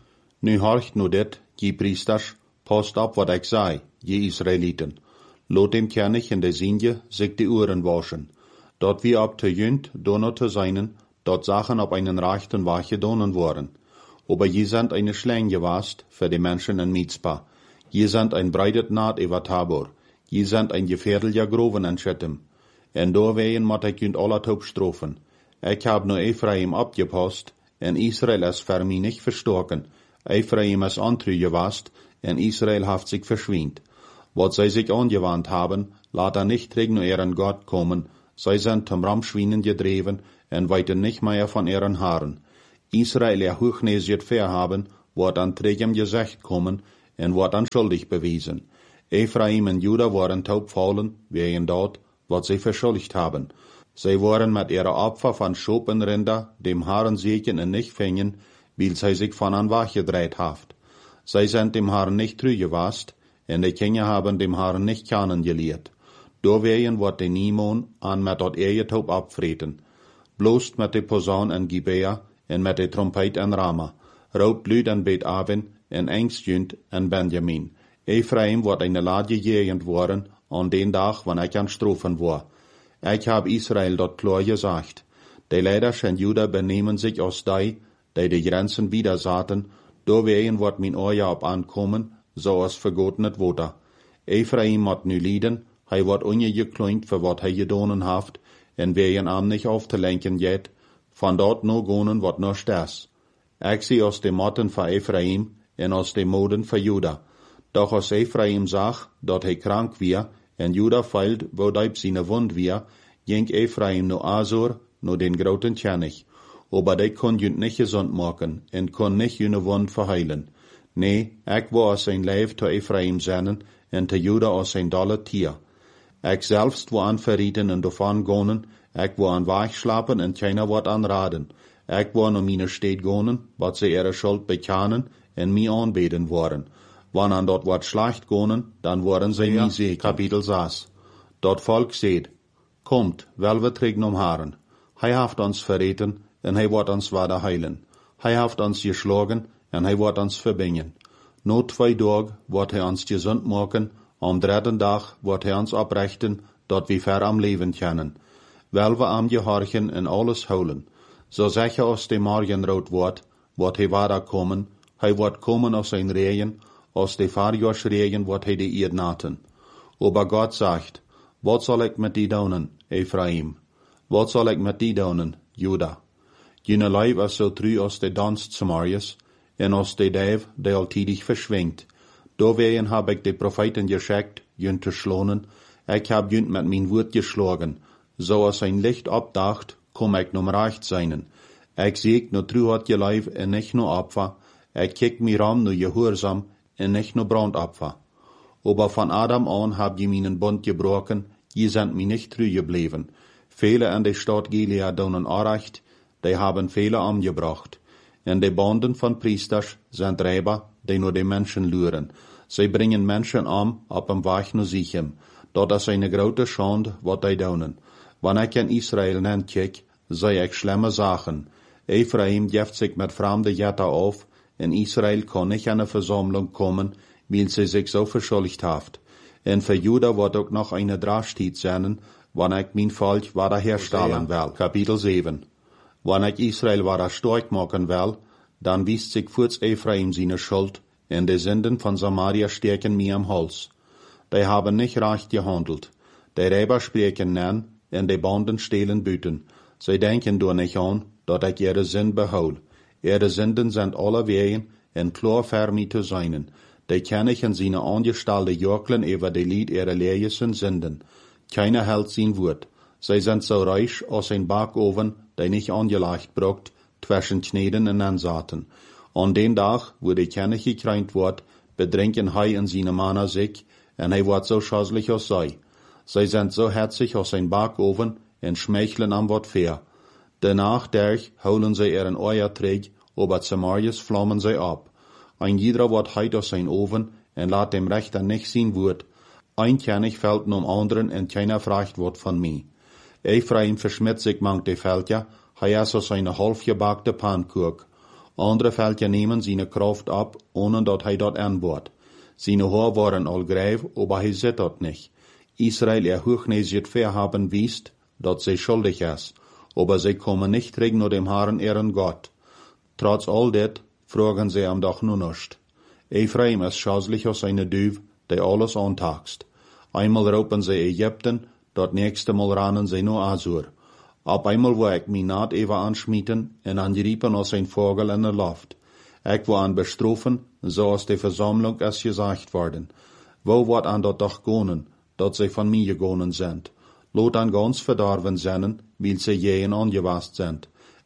Nu horcht nu dit, je priesters, passt ab wat ik sei, je Israeliten. Lot dem König in der Sinje sich die Uhren waschen. Dort wie ab te jünt, donner te seinen, dort Sachen auf einen rechten Wache donen worden. Aber je sind eine Schläng gewast für die Menschen in Mizpah. Je sind ein breitet Naht über Tabor. Je sind ein gefährlicher Groven in Schittim. En doorwegen moet ik junt alle taub strofen. Ik heb nur Ephraim abgepasst, en Israel is für mich nicht verstorken. Ephraim is antrü gewast, en Israel haft sich verschwint. Wat zij sich angewandt haben, laat nicht gegen ihren Gott kommen. Zij sind zum Ramschwienen gedreven, en weiten nicht mehr von ihren Haaren. Israel hochnesjet verhaben, wordt aan tregem gezicht kommen, en wordt aan schuldig bewiesen. Ephraim en Juda waren taubfallen, wegen dort, wat zij verschuldigd haben. Zij waren met ihre Opfer van Schop en Rinder, dem Herrn segen en nicht fingen, weil zij zich van aan weggedreht haft. Zij zijn dem Herrn nicht treu gewast, en de Kinder haben dem Herrn nicht kennengelernt. Doorwegen wordt de niemand aan met dat taub abvreten. Bloos met de posaun en Gibea, en met de trompet en Rama. Rood luid en beet Aven, en Engstjunt en Benjamin. Ephraim wordt een laadje gegend worden, aan den dag wanneer ik aan strofen word. Ik heb Israel dat klar gezegd. De leiders en Juda benemen zich als die de grenzen wieder zaten, doorwegen wordt mijn oor op aankomen, zoals vergoten het water. Ephraim moet nu lijden, hij wordt ongekleund voor wat hij gedaan heeft, en wegen hem niet af te lenken jet, van dort no gonen wordt no stes. Ik zie als de motten van Ephraim, en als de moden van Juda. Doch als Ephraim zag, dat hij krank weer, en Juda feilt, wo deib seine wond weer, ging Ephraim no Azor, no den groten Tjennig. Aber die kon junt nicht gesund maken, en kon nicht jene wond verheilen. Nee, ik wou als zijn lijf te Ephraim zenden, en te Juda als zijn dolle tier. Ik zelfs wou aan verrieten en davon gonen, ik wou aan wegslapen en keiner wordt aanraden. Ik wou naar mijn steed gonen, wat ze ihre schuld bekennen en mij aanbeden worden. Wanneer dort wordt slecht gonen, dan worden zij mij zeker. Kapitel 6. Dat volk zegt, komt, wel we terug om Herren. Hij heeft ons verreten, en hij wordt ons weder heilen. Hij heeft ons geschlagen, en hij wordt ons verbingen. No 2 dagen wordt hij ons gezond maken, am 3. dag wordt hij ons oprechten, dat we ver am leven kunnen. Wel we am gehorchen en alles houden. Zo zeg je als de morgenrood wordt hij weder komen, hij wordt komen als zijn regen, als de Verjaarsregen wordt hij de eerd naten. Aber God zegt, wat zal ik met die doen, Ephraim? Wat zal ik met die doen, Juda? Jene lui was zo true als de dans Samarias, en als de duif die altidig verschwingt. Doorwegen heb ik de profeten geschickt, jun te schlonen, ik heb jun met mijn woord geschlagen, zoals een licht opdacht, kom ik nom recht zijn. Ik zie no true had je lijf en nicht no Opfer, ik kijk mir om no gehoorzaam, en nicht no Brandopfer. Aber von Adam an hab je meinen Bund gebrochen, je sind mir nicht treu gebleven. Viele an der Stadt Gilead donen Arecht, die haben viele umgebracht. En de Banden von Priesters sind Räber, die nur die Menschen luren. Sie bringen Menschen op dem Weg naar Sichem. Dat is eine grote Schande, wat die doen. Wanneer ik in Israel kijk, zei ik schlimme Sachen. Ephraim geeft zich met vreemde Jetten auf, en Israel kon nicht an eine Versammlung kommen, weil sie sich so verschuldigt haft. En für Juda wird auch noch eine Drastit sein, wann ich mein Volk wiederherstellen will. Kapitel 7. Wann ich Israel wieder stark machen will, dann wisst sich kurz Ephraim seine Schuld, en die Sünden von Samaria stärken mir am Hals. Die haben nicht recht gehandelt. Die Räber sprechen nein, en die Banden stehlen Büten. Sie denken doch nicht an, dass ich ihre Sünden behol. Ihre Sünden sind alle wegen en klar für mich zu sein. Die kann ich in seine angestellte Jörglen über die Lied ihrer leerlichen Sünden. Keiner hält sein Wort. Sie sind so reich als ein Backofen, der nicht angelegt braucht, zwischen Kneten und Ansaten. An den Tag, wo die Kenne gekränkt wird, bedrängen hij und seine Männer sich, und hij wird so schäßlich als sie. Sie sind so herzig als ein Backofen und schmeicheln am Wort fair. Danach holen sie ihren Eier träg, aber Samarias flammen sie ab. Ein jeder wird heit aus sein Ofen und lässt dem Rechter nicht sein Wort. Ein König fällt nom anderen und keiner fragt Wort von mir. Ephraim verschmiert sich manch die Felder, hij ist aus eine halbgebackte Pannkuchen. Andere Felder nehmen seine Kraft ab, ohne dass hij dort anbaut. Seine Haare waren all greif, aber hij sieht dort nicht. Israel hochnäsigt verhaben wisst, dass sie schuldig ist, aber sie kommen nicht zurück nur dem Herrn ihren Gott. Trotz all det fragen sie am doch nur nicht. Ephraim ist schäßlich aus einer Düv, die alles antaxt. Einmal raupen sie Ägypten, dort nächste Mal rennen sie nur Asur. Ab einmal wo ich mich naht even anschmieten en angeriepen als ein Vogel in der Luft. Ich war an bestrofen, so als die Versammlung es gesagt worden. Wo wird an dort doch gonen, dat sie von mir gegonen sind? Lot an ganz verdorben sennen, weil sie jähen angewast sind.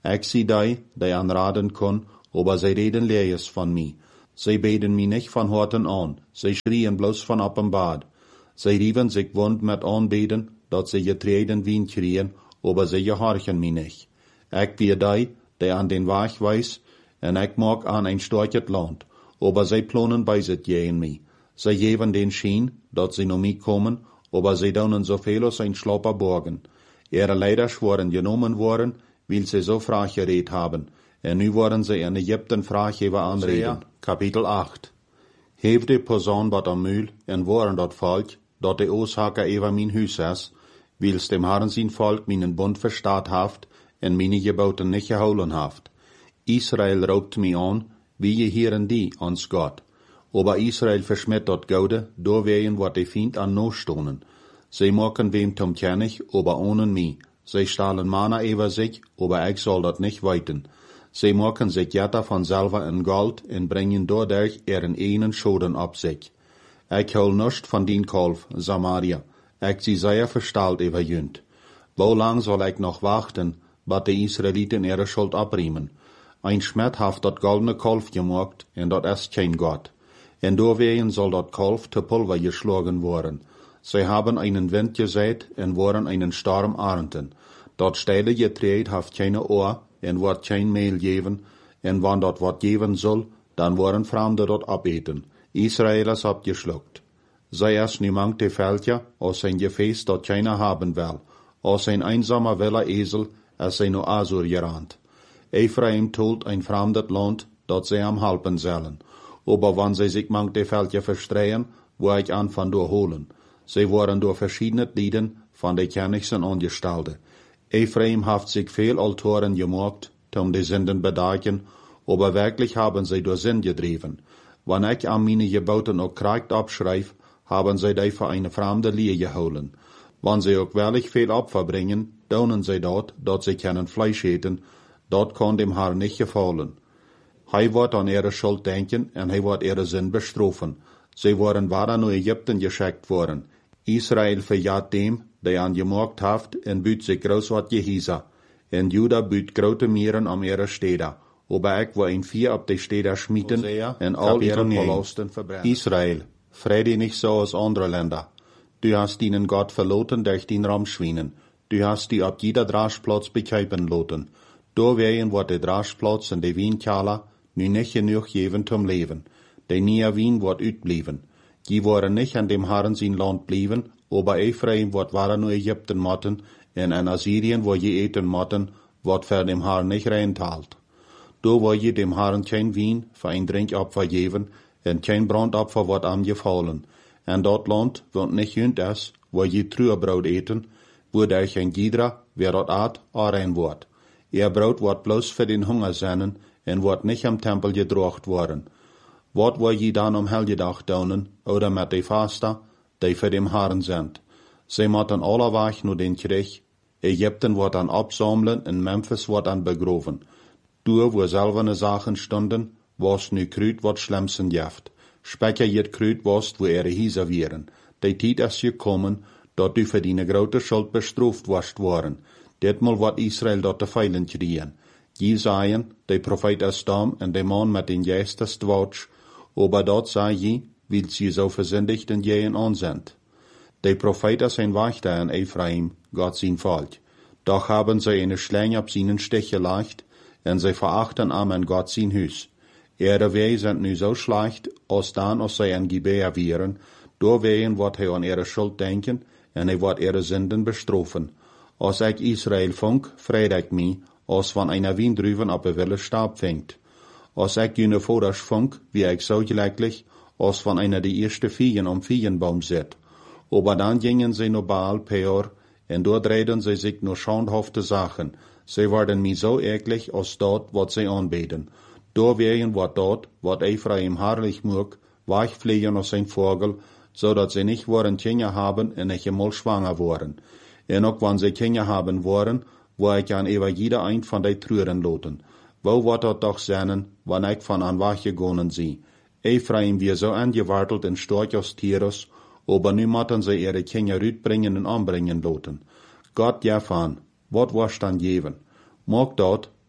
Ich zie die anraden kon, aber sie reden leers von mi. Sie beten mi nicht von Horten an, sie schrien bloß von op en Bad. Sie rieven sich wund mit anbeten, dat sie getreden wien krien, aber sie gehorchen mi nicht. Ich wie die an den Weg weis, en ich mag an ein storchet Land, aber sie plonen beiset gehen mi. Sie geben den Schien, dat sie no mi kommen, aber sie daunen so viel aus ein Schlopper borgen. Ihre Leider schworen genommen worden, weil sie so frach geredet haben, en nu worden sie in Ägypten Frachgeber anreden. Kapitel 8. Heeft de persoon wat am Mühl, en waren dat Volk, dat de Oorzaker über min Hus is, wils dem Herrn sein Volk minen Bund verstaat haft, en mine Geboten nicht geholen haft. Israel raubt mi an, wie je hieren die ans Gott. Aber Israel verschmiert dat Gode, doorwegen wat de Fiend an no stonen. Sie machen wem zum König, aber ohne mi. Sie stahlen Mana über sich, aber ich soll dat nicht weiten. Sie machen sich jetta von selber in Gold en bringen dadurch ihren einen Schoden ab sich. Ich hol nicht von din Kolf, Samaria. Ich sie sehr verstahlt über jünd. Wo lang soll ich noch warten, bat die Israeliten ihre Schuld abriemen? Ein Schmied haft dat goldene Kolf gemacht, en dat ist kein Gott. En doorwegen soll dat Kolf te Pulver geschlagen worden. Sie haben einen Wind gesät en waren einen Sturm ernten. Dat steile Getreid haft keine Ohr, en wordt kein Mehl geben, en wann dat wat geben soll, dann worden Fremde dat abeten. Israelers abgeschluckt. Sei es niemand de Veldja, aus sein Gefäß dat keiner haben will, aus ein einsamer wilder Esel, als sei no Asur gerannt. Ephraim tolt ein fremdet Land, dat sie am halpen sollen. Aber wann sie sich mangt de Veldja verstreien, wo ich an von durchholen. Sie waren durch verschiedene Lieden von de Königsen angestaltet. Ephraim haft sich viel Altoren gemacht, um die Sünden bedagen, aber wirklich haben sie durch Sinn gedrieben. Wann ich an meine Geboten auch korrekt abschreib, haben sie die für eine fremde Liebe geholen. Wann sie auch wirklich viel Opfer bringen, daunen sie dort, dat sie keinen Fleisch eten, dort kann dem Herrn nicht gefallen. Hij wird an ihre Schuld denken, en hij wird ihre Sinn bestrafen. Sie waren weiter nach Ägypten geschickt worden. Israel verjagt dem, der an gemacht haft, en büt sich groß wat Gehisa. En Juda büt grote Mieren am ihre Städte. Aber ich war in 4 op de Städte schmieden, en all ihre Verlusten verbrennen. Israel, freu nicht so aus andere Länder. Du hast ihnen Gott verloten durch den Ramschwienen. Du hast die op jeder Draschplatz bekäupen loten. Doorwegen wordt de Draschplatz en de Wijnkala nu nicht genug geven zum Leben. De nieuwe Wien wordt uitbleven. Die worden nicht an dem Herrn sein Land blieben, aber Ephraim wordt waren nur Ägypten motten, en in Assyrien wo je eten motten, wordt für dem Herrn nicht reintalt. Do wo je dem Herrn kein Wien für ein Trinkopfer geben, en kein Brandopfer wordt angefallen. En dat Land wird nicht jünd es, wo je Trüerbrot eten, wo der kein Gidra, wer dort aat, rein wordt. Ihr Brot wordt bloß für den Hunger sennen, en wordt nicht am Tempel gedrocht worden. Wat wo je dan Helgedag daunen, oder met de Faster, die für dem Herrn sind. Sie motten alle weg nur den Krieg. Ägypten wordt dan absammeln, en Memphis wordt dan begroven. Door wo selverne Sachen stunden, was nu Krüt wat schlimmsten jaft. Specker jet Krüt was, wo Hieser vieren. De tijd is gekommen, dat du für die grote Schuld bestraft wascht worden. Ditmal wat Israel dat te feilen kriegen. Jesaien, de Prophet is stam, en de man met den Geistes dwatsch, aber dort sei je, weil sie so versündigt en jehen an sind. De Prophet is ein Wächter in Ephraim, Gott sein Volk. Doch haben sie eine Schlange ab seinen Stich gelegt, en sie verachten an Gott sein Hus. Ihre Wege sind nu so schlecht, als dann, als sie ein Gebär wären, doorwegen wird er an ihre Schuld denken, en er wird ihre Sünden bestrafen. Als ich Israel funk, freut ich mich, als van einer Wien drüben op een wille Stab fängt. Als ich jene Voders funk, wie ich so gleichlich, als van einer die erste Viehen am Viehenbaum sit. Aber dann gingen sie nur Baal Peor, en dort reden sie sich nur schauenhafte Sachen. Sie werden mir so eklig, als dort, wat sie anbeten. Doorwegen wordt dort, wat Ephraim herrlich mag, wegfliegen als ein Vogel, so dat sie nicht worden Kinder haben en nicht einmal schwanger worden. En ook wann sie Kinder haben worden, wo ich an über jeder ein von de Trüren loten. Wo wird dat doch sein, wann ich von an weggegangen sie? Ephraim wir so angewartelt in Storch aus Tierus, aber nu motten sie ihre Kinder rütbringen und anbringen loten. Gott ja van, wat was dann geben? Mag dort,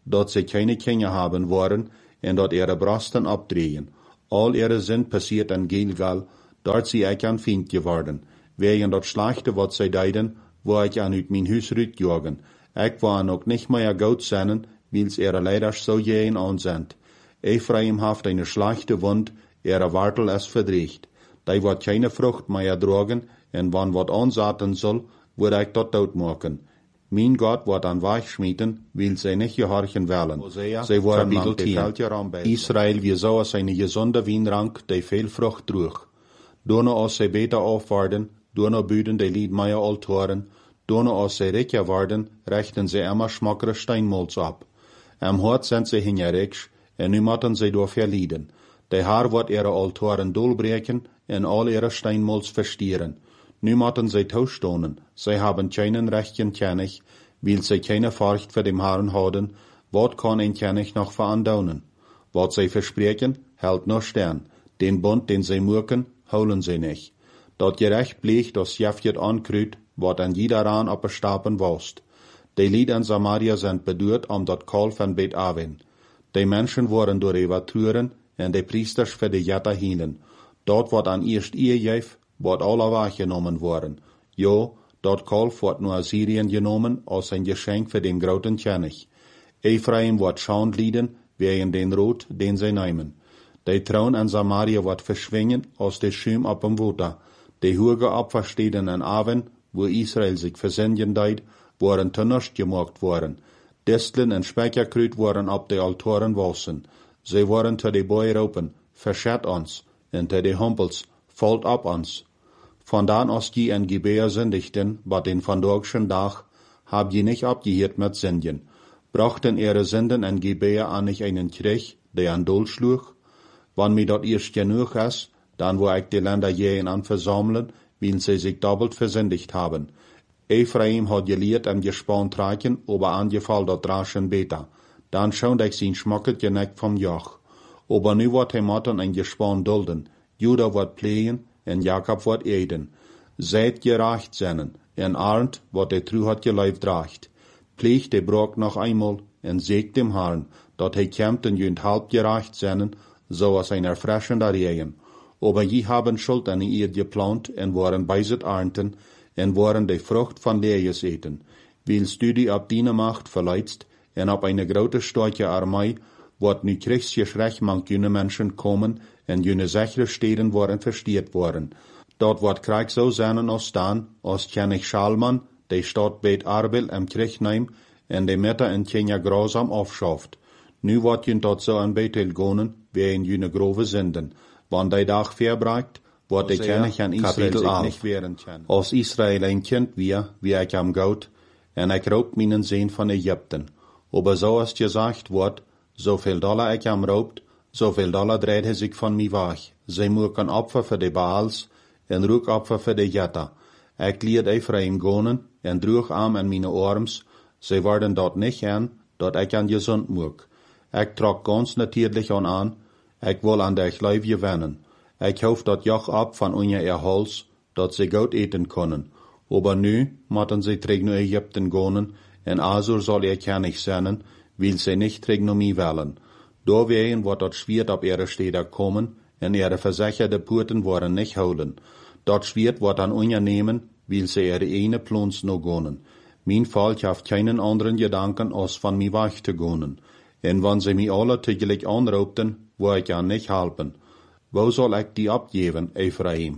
dat sie keine Kinder haben worden, en dat ihre Brasten abdrehen. All ihre Sinn passiert in Gilgal, dort sie ich ein Feind geworden. Wegen dat Schlechte, wat sie deiden, wo ich an uit mein Huis rütjagen. Ich war noch nicht mehr gut sein, wils ihre Leiders so jähen an sind. Ephraim haft eine schlechte Wund, ihre Wartel ist verdreht. Die wird keine Frucht mehr tragen, en wann wat ansaten soll, wird ich dort doodmaken. Mein Gott wird an Weich schmieden, will sie nicht gehorchen wollen. Sie waren lang Israel wie so als eine gesunde Wienrank, die viel Frucht trug. Dono als sie beter aufwarten, dono büden die Lied mehr Altoren, dono als sie reicher werden, rechten sie immer schmackere Steinmolz ab. Am Hort sind sie hingericks, en nu moeten sie door verlieden. Die Haar wird ihre Altoren dolbreken, en all ihre Steinmolz verstieren. Nu moeten sie tauschstonen, sie haben keinen rechten König, weil sie keine Furcht für dem Herrn haben, wat kann ein König noch verandaunen? Wat sie versprechen, hält nur Stern, den Bund, den sie murken, holen sie nicht. Dat gerecht blieb, das Jafjet ankrüt, wat an jeder Raan op Stapen wost. Die Lied in Samaria sind bedurt dat Kol van Bet Aven. Die Menschen waren door Evatüren, en die Priesters für die Jetta hielen. Dort wordt an eerst ihr Jef, wordt alle wahrgenommen worden. Jo, dort Kolf wordt nur Assyrien genommen als ein Geschenk für den großen König. Ephraim wordt Schand lieden, wegen den Rot, den sie nehmen. Die Traun an Samaria wordt verschwingen als de Schüm op dem Water. Die hoge Opfersteden in Aven, wo Israel sich versenden deed, waren tönnerst gemacht worden. Disteln en Speicherkrüt waren op de Altoren wassen. Sie waren te de Boy roepen, verschet ons, en te de Humpels, falt op ons. Vandaan als je in Gibea sündigten, wat den vandorgschen Dag, hab je nicht abgehiert mit Sünden. Brachten ihre Sünden in Gibea an nicht einen Krieg, der an Dol schlug? Wann mir dort erst genug ist, dann wo ich die Länder jähen an versammeln, weil sie sich doppelt versündigt haben. Ephraim hat gelehrt am Gespann tragen, aber angefallen dort raschen Beta. Dann schaut ich sein schmacket geneckt vom Joch. Aber nu wird Matten ein Gespann dulden. Juda wird pflegen, en Jakob wird eden. Seid gerecht sennen, en arnt, wat der True hat geleift dracht. Pflegt de Brok noch einmal, en sägt dem Herrn, dat he kämmt en jünd halb gerecht sennen, so als ein erfrischender Regen. Aber je haben Schuld an ihr geplant, en waren beiset ernten, en waren de Frucht von Lees eten. Willst du die ab deine Macht verleidst, en op eine grote starke Armee, wordt nu kriegsgeschrecht mank jene Menschen kommen, en jene sichere Steden worden verstiert worden. Dort wordt Krieg so sein als dan, als König Schalman, de Stadt Bet Arbel im Krieg neem, en de Mitte in Kenia grausam aufschafft. Nu wordt jene dort so an Bethel gonen, wegen jene grove Sünden. Wann de Dag verbreikt, wordt de König an Israel sich nicht wehren können. Als Israel ein Kind wie ich am Gout, en ich raub meinen Sehn von Ägypten. Aber so als gesagt wordt, zoveel dollar ich am raubt, zoveel dollar dreht hij sich von mir weg. Sie moeken Opfer für die Baals, en Ruckopfer für die Jetta. Ich liet Ephraim gonen, en droeg am in meine Arms, sie werden dort nicht an, dort ich an gesund moek. Ich trok ganz natürlich an, ich will an der Leib gewinnen. Ich hoff dort Joch ab von unser Hals, dort sie gut eten können. Aber nu, motten sie treg nu Ägypten gonen, en Asur soll ihr König sein, will sie nicht treg nu mi wollen. Da wehen wird dort schwert ab ihre Städte kommen, en ihre versicherte Purten worden nicht holen. Dort schwert wird an unser nehmen, will sie ihre eine Plons no gonen. Mein Volk haft keinen anderen Gedanken, als von mi weg zu gonen. En wann sie mi alle tügelig anraubten, wo ich an nicht halpen. Wo soll ich die abgeben, Ephraim?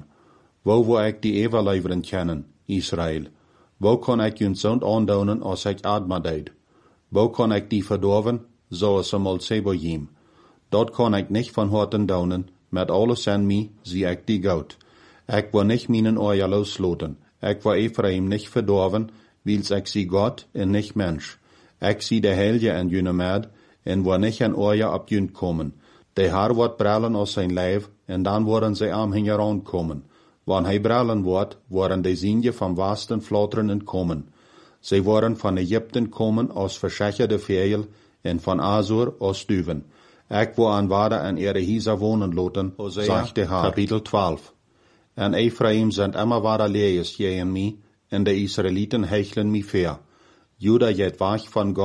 Wo ich die überleveren kennen, Israel? Wo kann ich jün Sund andaunen, als ich Adma deed? Wo kann ich die verdorven, so als einmal Seboim? Dort kann ich nicht von Horten daunen, mit alles an mi, sie ich die Gaut. Ich war nicht meinen Euer losloten. Ich war Ephraim nicht verdorven, wils ich sie Gott en nicht Mensch. Ich sie der Helge en jüne Mad, en war nicht an Euer ab jünd kommen. De Haar wordt brallen aus sein Leib, en dan worden sie am hingeran kommen. Wann hij brallen wordt, worden de Sinje vom vasten Flotteren entkommen. Sie waren von Ägypten kommen aus verschächerde Veil, en von Asur aus Düven. Ich war an Wada an ihre Hieser wohnen loten, sagte Haar. Kapitel 12. En Ephraim sind immer Wada lees je en mi, en de Israeliten hechlen mi fair. Juda jet wach von Gott,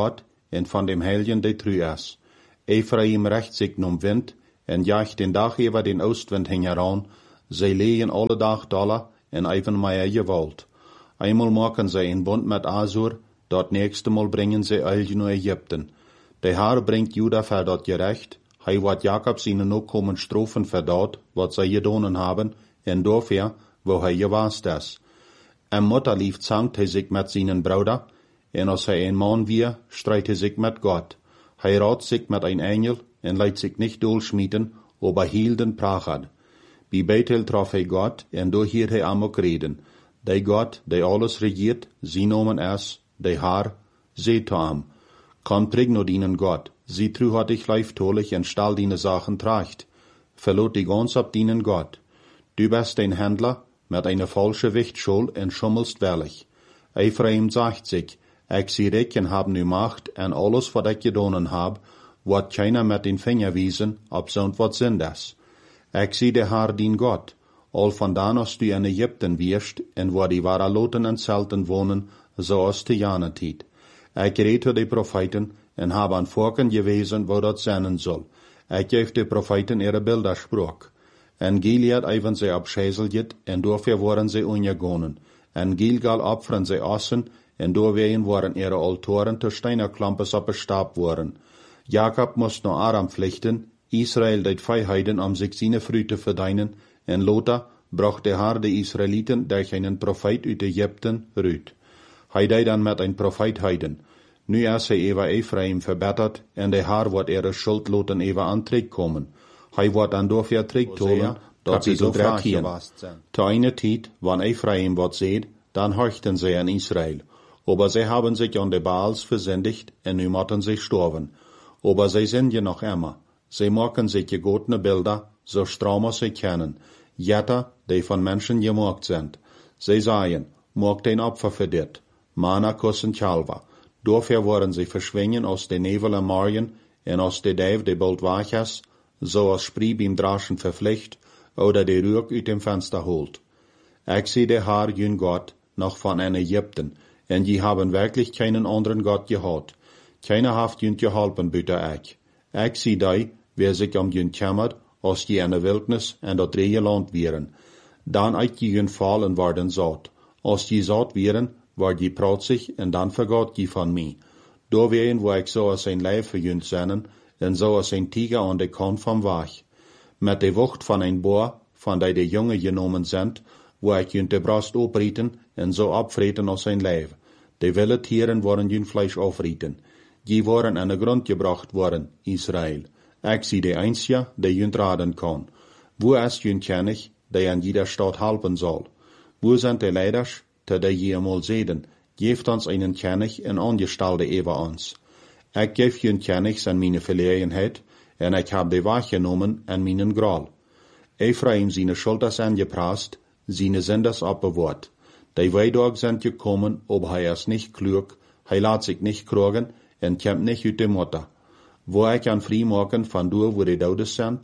en van dem Helgen de Truas. Ephraim recht sich nom Wind, en jaagt den Dag über den Oostwind heran, zij lehen alle Dag dollar, en even meier gewalt. Einmal maken zij een bund met Asur, dat nächste Mal bringen zij Elgen naar Ägypten. De Haar brengt Juda voor dat gerecht, hij wordt Jakob zijn Nachkommen strafen voor dat, wat zij gedaan hebben, en dafür, wo hij gewaast is. En mutterlief zankt hij zich met zijn Bruder, en als hij een man weer, strijdt hij zich met God. Hij raadt zich met een engel, en leidt zich niet doorschmieden, aber hielden prachad. Bij Bethel trof hij God, en door hier hij amok reden. De God, die alles regiert, sie nomen es, de Haar, zei to am. Kom terug naar dienen God, sie tru hat dich leiftolig en stal diene Sachen tracht. Verlot dich ons op dienen God. Du bist ein Händler, mit einer falschen Wichtschuld en schummelst wellig. Ephraim sagt sich, ich sie recken hab nu Macht, en alles wat ich gedonen hab, wat keiner mit den Finger wiesen, ob so und wat sind das. Ich sie de Haar dien Gott, all von dan als du in Ägypten wirst, en wo die Waraloten en Zelten wohnen, so als te Janetiet. Ich rede de Propheten, en hab an Volken gewesen, wo dat sein soll. Ich geef de Propheten ihre Bilder sprach. En Gilead even zij abschäselget, en dafür waren zij ungegonen. En Gilgal opfern zij Ossen, en doorwegen waren ihre Altoren te Steinerklampes abgestabt worden. Jakob moest naar Aram vluchten, Israel deed Freiheiten, om zich zijn Früh te verdienen, en Lothar bracht de Haar de Israeliten durch einen Prophet uit Ägypten rüt. Hij deed dan met een Prophet heiden. Nu is hij over Ephraim verbettert, en de Haar wordt ihre Schuld loten over aan terugkomen. Hij wordt dan dafür terugtolen, dat sie so verkehren. Te eine Tijd, wann Ephraim wat seht, dann horchten sie an Israel. Aber sie haben sich an de Baals versündigt, en nu motten sie sterben. Aber sie sind ja noch immer. Sie machen sich gegotene Bilder, so straum sie kennen. Jetter, die von Menschen gemacht sind. Sie sagen, macht ein Opfer für dit. Mana kussen Chalva. Dafür wollen sie verschwingen aus de Nevel am Morgen, en aus de Däv de bald wach is, so als Sprie beim Draschen verpflicht, oder de Rück uit dem Fenster holt. Ich sehe de Haar jün Gott, noch von en Ägypten, en die haben wirklich keinen anderen Gott gehad. Keiner haft jün geholpen, bitte ich. Ich sehe die, wer sich jün kümmert, als die in der Wildnis en dat dreie Land wären. Dan ich die jün fallen worden zat. Als die zat wären, war die protzig, en dan vergat die von mir. Da wären, wo ich so als ein Leib für jün sennen, en so als ein Tiger an de Kant vom Wach. Met de Wucht van ein Boer, van die Junge genomen sind, wo ich jün de Brust oprieten, en so abvreten als ein Leib. De wilde Tieren worden jün Fleisch aufrieten. Die waren an de Grund gebracht worden, Israel. Ich sie de Einzige, die jün raden kann. Wo ist jün König, der an jeder Stadt halten soll? Wo sind de Leiders, die je einmal sehen, geeft uns einen König en Angestalte über uns. Ich geb jün Königs an meine Verlegenheit, en ich hab de wahrgenommen an meinen Gral. Ephraim seine Schuld ist angeprast, seine Sünders abbewahrt. Die Weidog sind gekommen, ob er ist nicht klug, er lässt sich nicht kriegen, en kommt nicht uit de Mutter. Wo ich an frei machen von dort, wo die Daudes sind,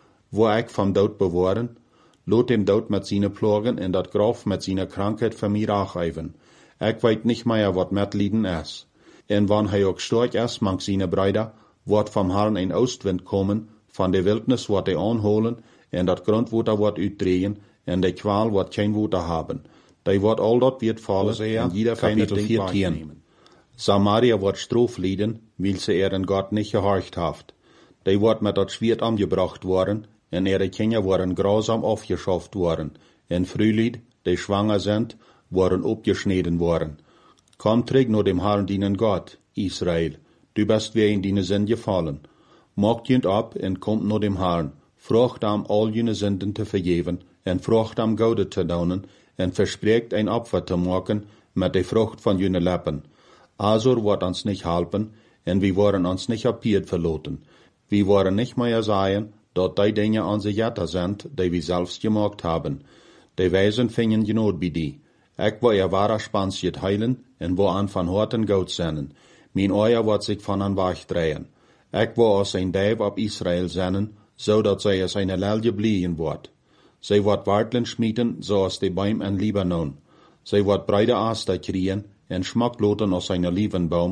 wo ich vom Daud bewahren, lot dem Daud mit seine Plagen en dat Graf mit seiner Krankheit für mich achreiven. Ich weet nicht mehr, wat Mitleiden ist. En wann hij ook stark is, mang seine Brüder, wordt vom Herrn ein Ostwind kommen, von der Wildnis wordt hij anholen, en dat Grundwater wordt uitdrehen, en de Qual wordt kein Water haben. Die wordt al dat wird fallen, en jeder feine Ding wahrnehmen. Samaria wordt Strof lieden, weil sie ihren Gott nicht gehorcht haft. Die wordt met dat Schwert angebracht worden, en ihre Kinder worden grausam aufgeschafft worden, en Frühlied, die schwanger sind, worden abgeschnitten worden. Komm zurück nur dem Herrn dienen Gott, Israel. Du bist wie in deine Sinn gefallen. Macht jünd ab en kommt nur dem Herrn. Frucht am all jene Sünden zu vergeben, en frucht am Gaude zu daunen, en verspreekt ein Opfer zu machen mit der Frucht von jene Lippen. Asur wird uns nicht helfen, en wir wollen uns nicht apiert verloten. Wir wollen nicht mehr sagen, dort die Dinge unsere Jätter sind, die wir selbst gemacht haben. Die Weisen fingen genot bei die. Ich will ihr wahrer Spansjet heilen, en wo an van Horten Goud sennen. Mein Euer wird sich von an Wach drehen. Ich will aus ein Deib ab Israel sennen, so dat zij als eine Lelje bliehen wordt. Zij wordt Wartlen schmieden, zoals de Baum en Libanon. Zij wordt breide Aster kriegen, en schmackloten aus einer Liebenbaum,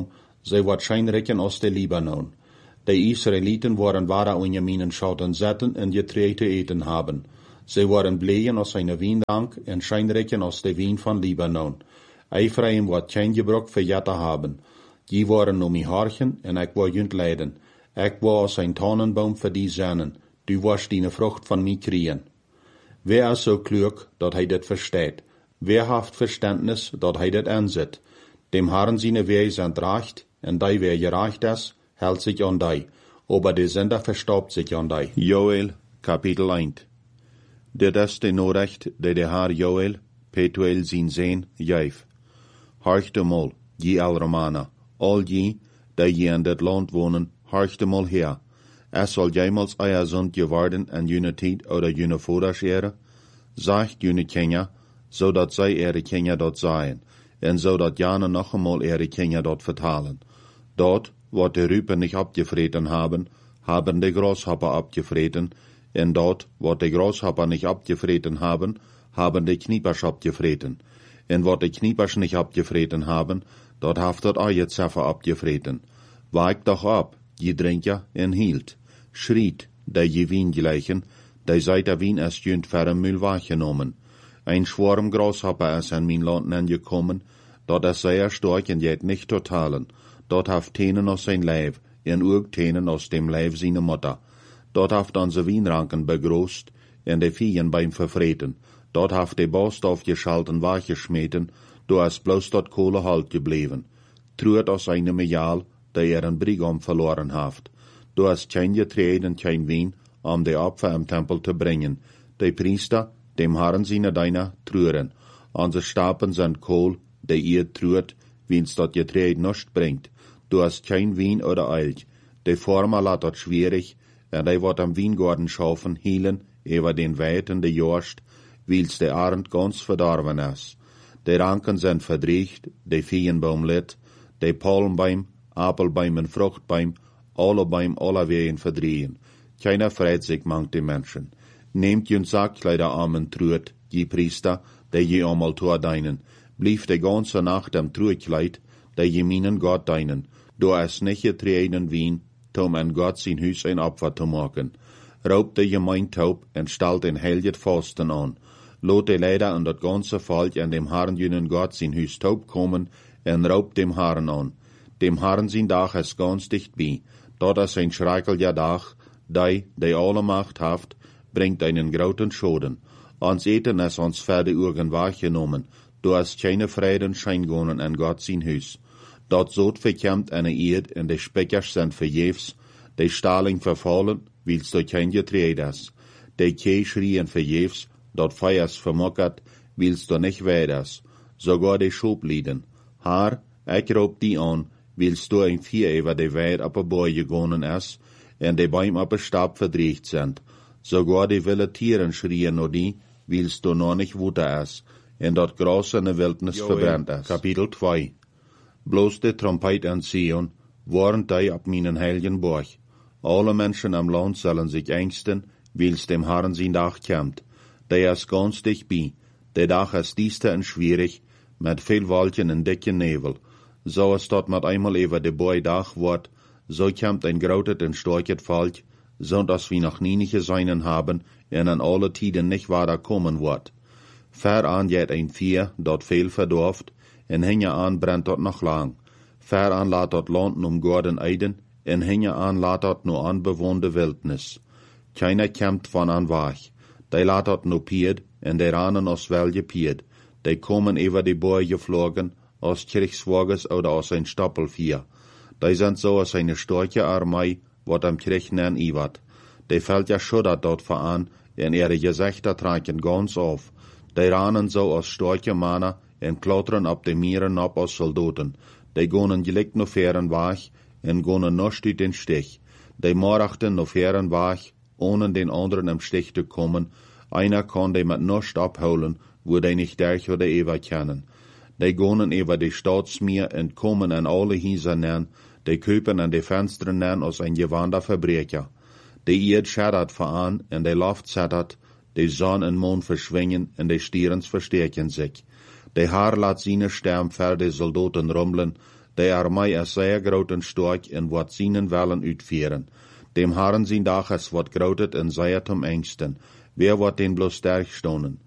Zij wordt schijnrijken als de Libanon. De Israëlieten waren ware onjeminen schouten zetten en getreten eten haben. Zij waren bleien als een wijnrank en schijnrijken als de wijn van Libanon. Eifraim wordt geen gebruik verjatten haben. Die waren om mij harchen en ik word junt leiden. Ik word als een tannenboom voor die zennen. Du wirst die vrucht van mij kriegen. Wer is zo klug, dat hij dit versteht? Wer haft Verständnis, dat hij dit aanzet? Dem Herrn seine Wege sind recht, en die wer gerecht ist, hält sich an die, aber der Sünder verstaubt sich an die. Joel, Kapitel 1. Dit is de norecht die de Heer Joel, Petuel zijn zeen, geef. Horcht emol, je al Romana, al je, die je in dit land wonen, horcht emol her. Es soll jemals euer Sund geworden en jene tijd oder jene Vorderschere, sagt jene Kinder, zodat zij ihre Kinder dort seien, en zodat jane noch einmal ihre Kinder dort vertalen. Dort, wo die Rüpen nicht abgefreten haben, haben die Grashopper abgefreten, en dort, wo die Grashopper nicht abgefreten haben die Kniepers abgefreten. En wo die Kniepers nicht abgefreten haben, dort haft dort euer Zeffer abgefreten. Weigt doch ab, je Drinker en hielt. Schriet, die je Wien gleichen, die seit der Wien erst jünd ferm Müll wahrgenommen. Ein Schwarm Grashopper ist an mein Land angekommen, dort ist sehr stark und jet nicht totalen. Dort haft Tenen aus sein Leib, en ook Tenen aus dem Leib seine Mutter. Dort haft onze Wienranken begroßt, en de Viehen beim Verfreten. Dort haft de Bost aufgeschalten wachgeschmeten, do ist bloß dort Kohle halt geblieben. Truert aus einem Jahl, der een Brigam verloren haft. Du hast kein Getreid und kein Wein, de Opfer im Tempel zu bringen. De Priester, dem Herrn seine Deiner, trüren. Onze Stapen sind Kohl, de ihr trürt, wiens dort Getreid nicht bringt. Du hast kein Wein oder Elch. De Former lat dort schwierig, en de wird am Weingarten schaufen, hielen, über den weiten de Jorst, wiels de Arend ganz verdorben ist. De Ranken sind verdriecht, de Viehenbaum litt, de Palmbaum, Apelbaum en Fruchtbaum, alle Baum aller Wehen verdrehen. Keiner freut sich mangt die Menschen. Nehmt jün Sackkleider armen Trürt, je Priester, der je einmal tor deinen. Blieb de ganze Nacht am Trütkleid, der je minen Gott deinen. Du hast nicht getreten Wien, um an Gott sein Hüs ein Opfer zu machen. Raubt de Gemeindtaub en stalt den helget Fasten an. Lot de Leider an dat ganze Volk an dem Herrn jünen Gott sein Hüs taub kommen en raubt dem Herrn an. Dem Herrn sein Dach ist ganz dicht bei. Dort ist ein schrecklicher Dach, die alle Macht haft, bringt einen grauten Schoden. Ans Eten ist uns Pferde Urgen wahrgenommen. Du hast keine Frieden scheingonen an Gott sein Hüs. Dort sot verkämmt eine Erd, en de Speckers sind verjefs, de Staling verfallen, wils du kein Getreid hast. De Kee schrien verjefs, dort Feiers vermockert, wils du nicht weiders. Sogar de Schoblieden. Haar, ich raub die an, wils du ein Vier über de Weid ab a Boy gegonnen ist, en de Bäum ab a Stab verdriecht sind. Sogar de wilde Tieren schrien nur die, wils du noch nicht wuter ist, en dort Gras in der Wildnis verbrennt ist. Kapitel 2. Bloß de Trompet an Zion, warnt die ab meinen heiligen Borg. Alle Menschen am Land sollen sich ängsten, wils dem Herrn sein Dach kommt. Der ist ganz dicht bei. Der Dach ist diester und schwierig, mit viel Wolken und dicken Nebel. So es dort mit einmal über de Boy Dach wird, so kommt ein grautet und starket Volk, so dass wir noch nie nicht gesehen haben, und an alle Tiden nicht weiter kommen wird. Veran jet ein Vier, dort viel verdorft, en hinge an brennt dort noch lang. Veran laat dort Land um Gordon Eiden, en hinge an laat dort nur anbewohnte Wildnis. Keiner kämmt von an wach. Die laat dort nur pied, en die ranen aus welge pied. Die kommen über die Boy geflogen, aus Kriegswagens oder aus ein Stoppelvier. Die sind so aus eine starke Armee, wat am Krieg nen iwat. Die fällt ja schuddert dort voran, en ihre Gesichter tragen ganz auf. Die ranen so aus starke Männer, en klautern ab de Mieren ab aus Soldaten. Die gonen gelegt no feren wach, en gonen noch uit den Stich. Die morachten no feren wach, ohne den anderen im Stich zu kommen. Einer kann die mit nicht abholen, wo die nicht durch oder ewer kennen. Die gonen über die Staatsmeer en kommen an alle Häuser nen, die köpen an die Fenster nen aus ein gewander Verbrecher. Die Erd schaddert voran, en die Luft zattert, die Sonn en Mond verschwingen, en die Stierens verstärken sich. De Haar laat seine Stem ver de Soldaten rumblen, der mij is zeer groot en sterk en wat zienen willen uitvoeren. Dem Herren zijn dag is wat groter en zeer zum engsten. Wer wordt den bloß sterk stonen?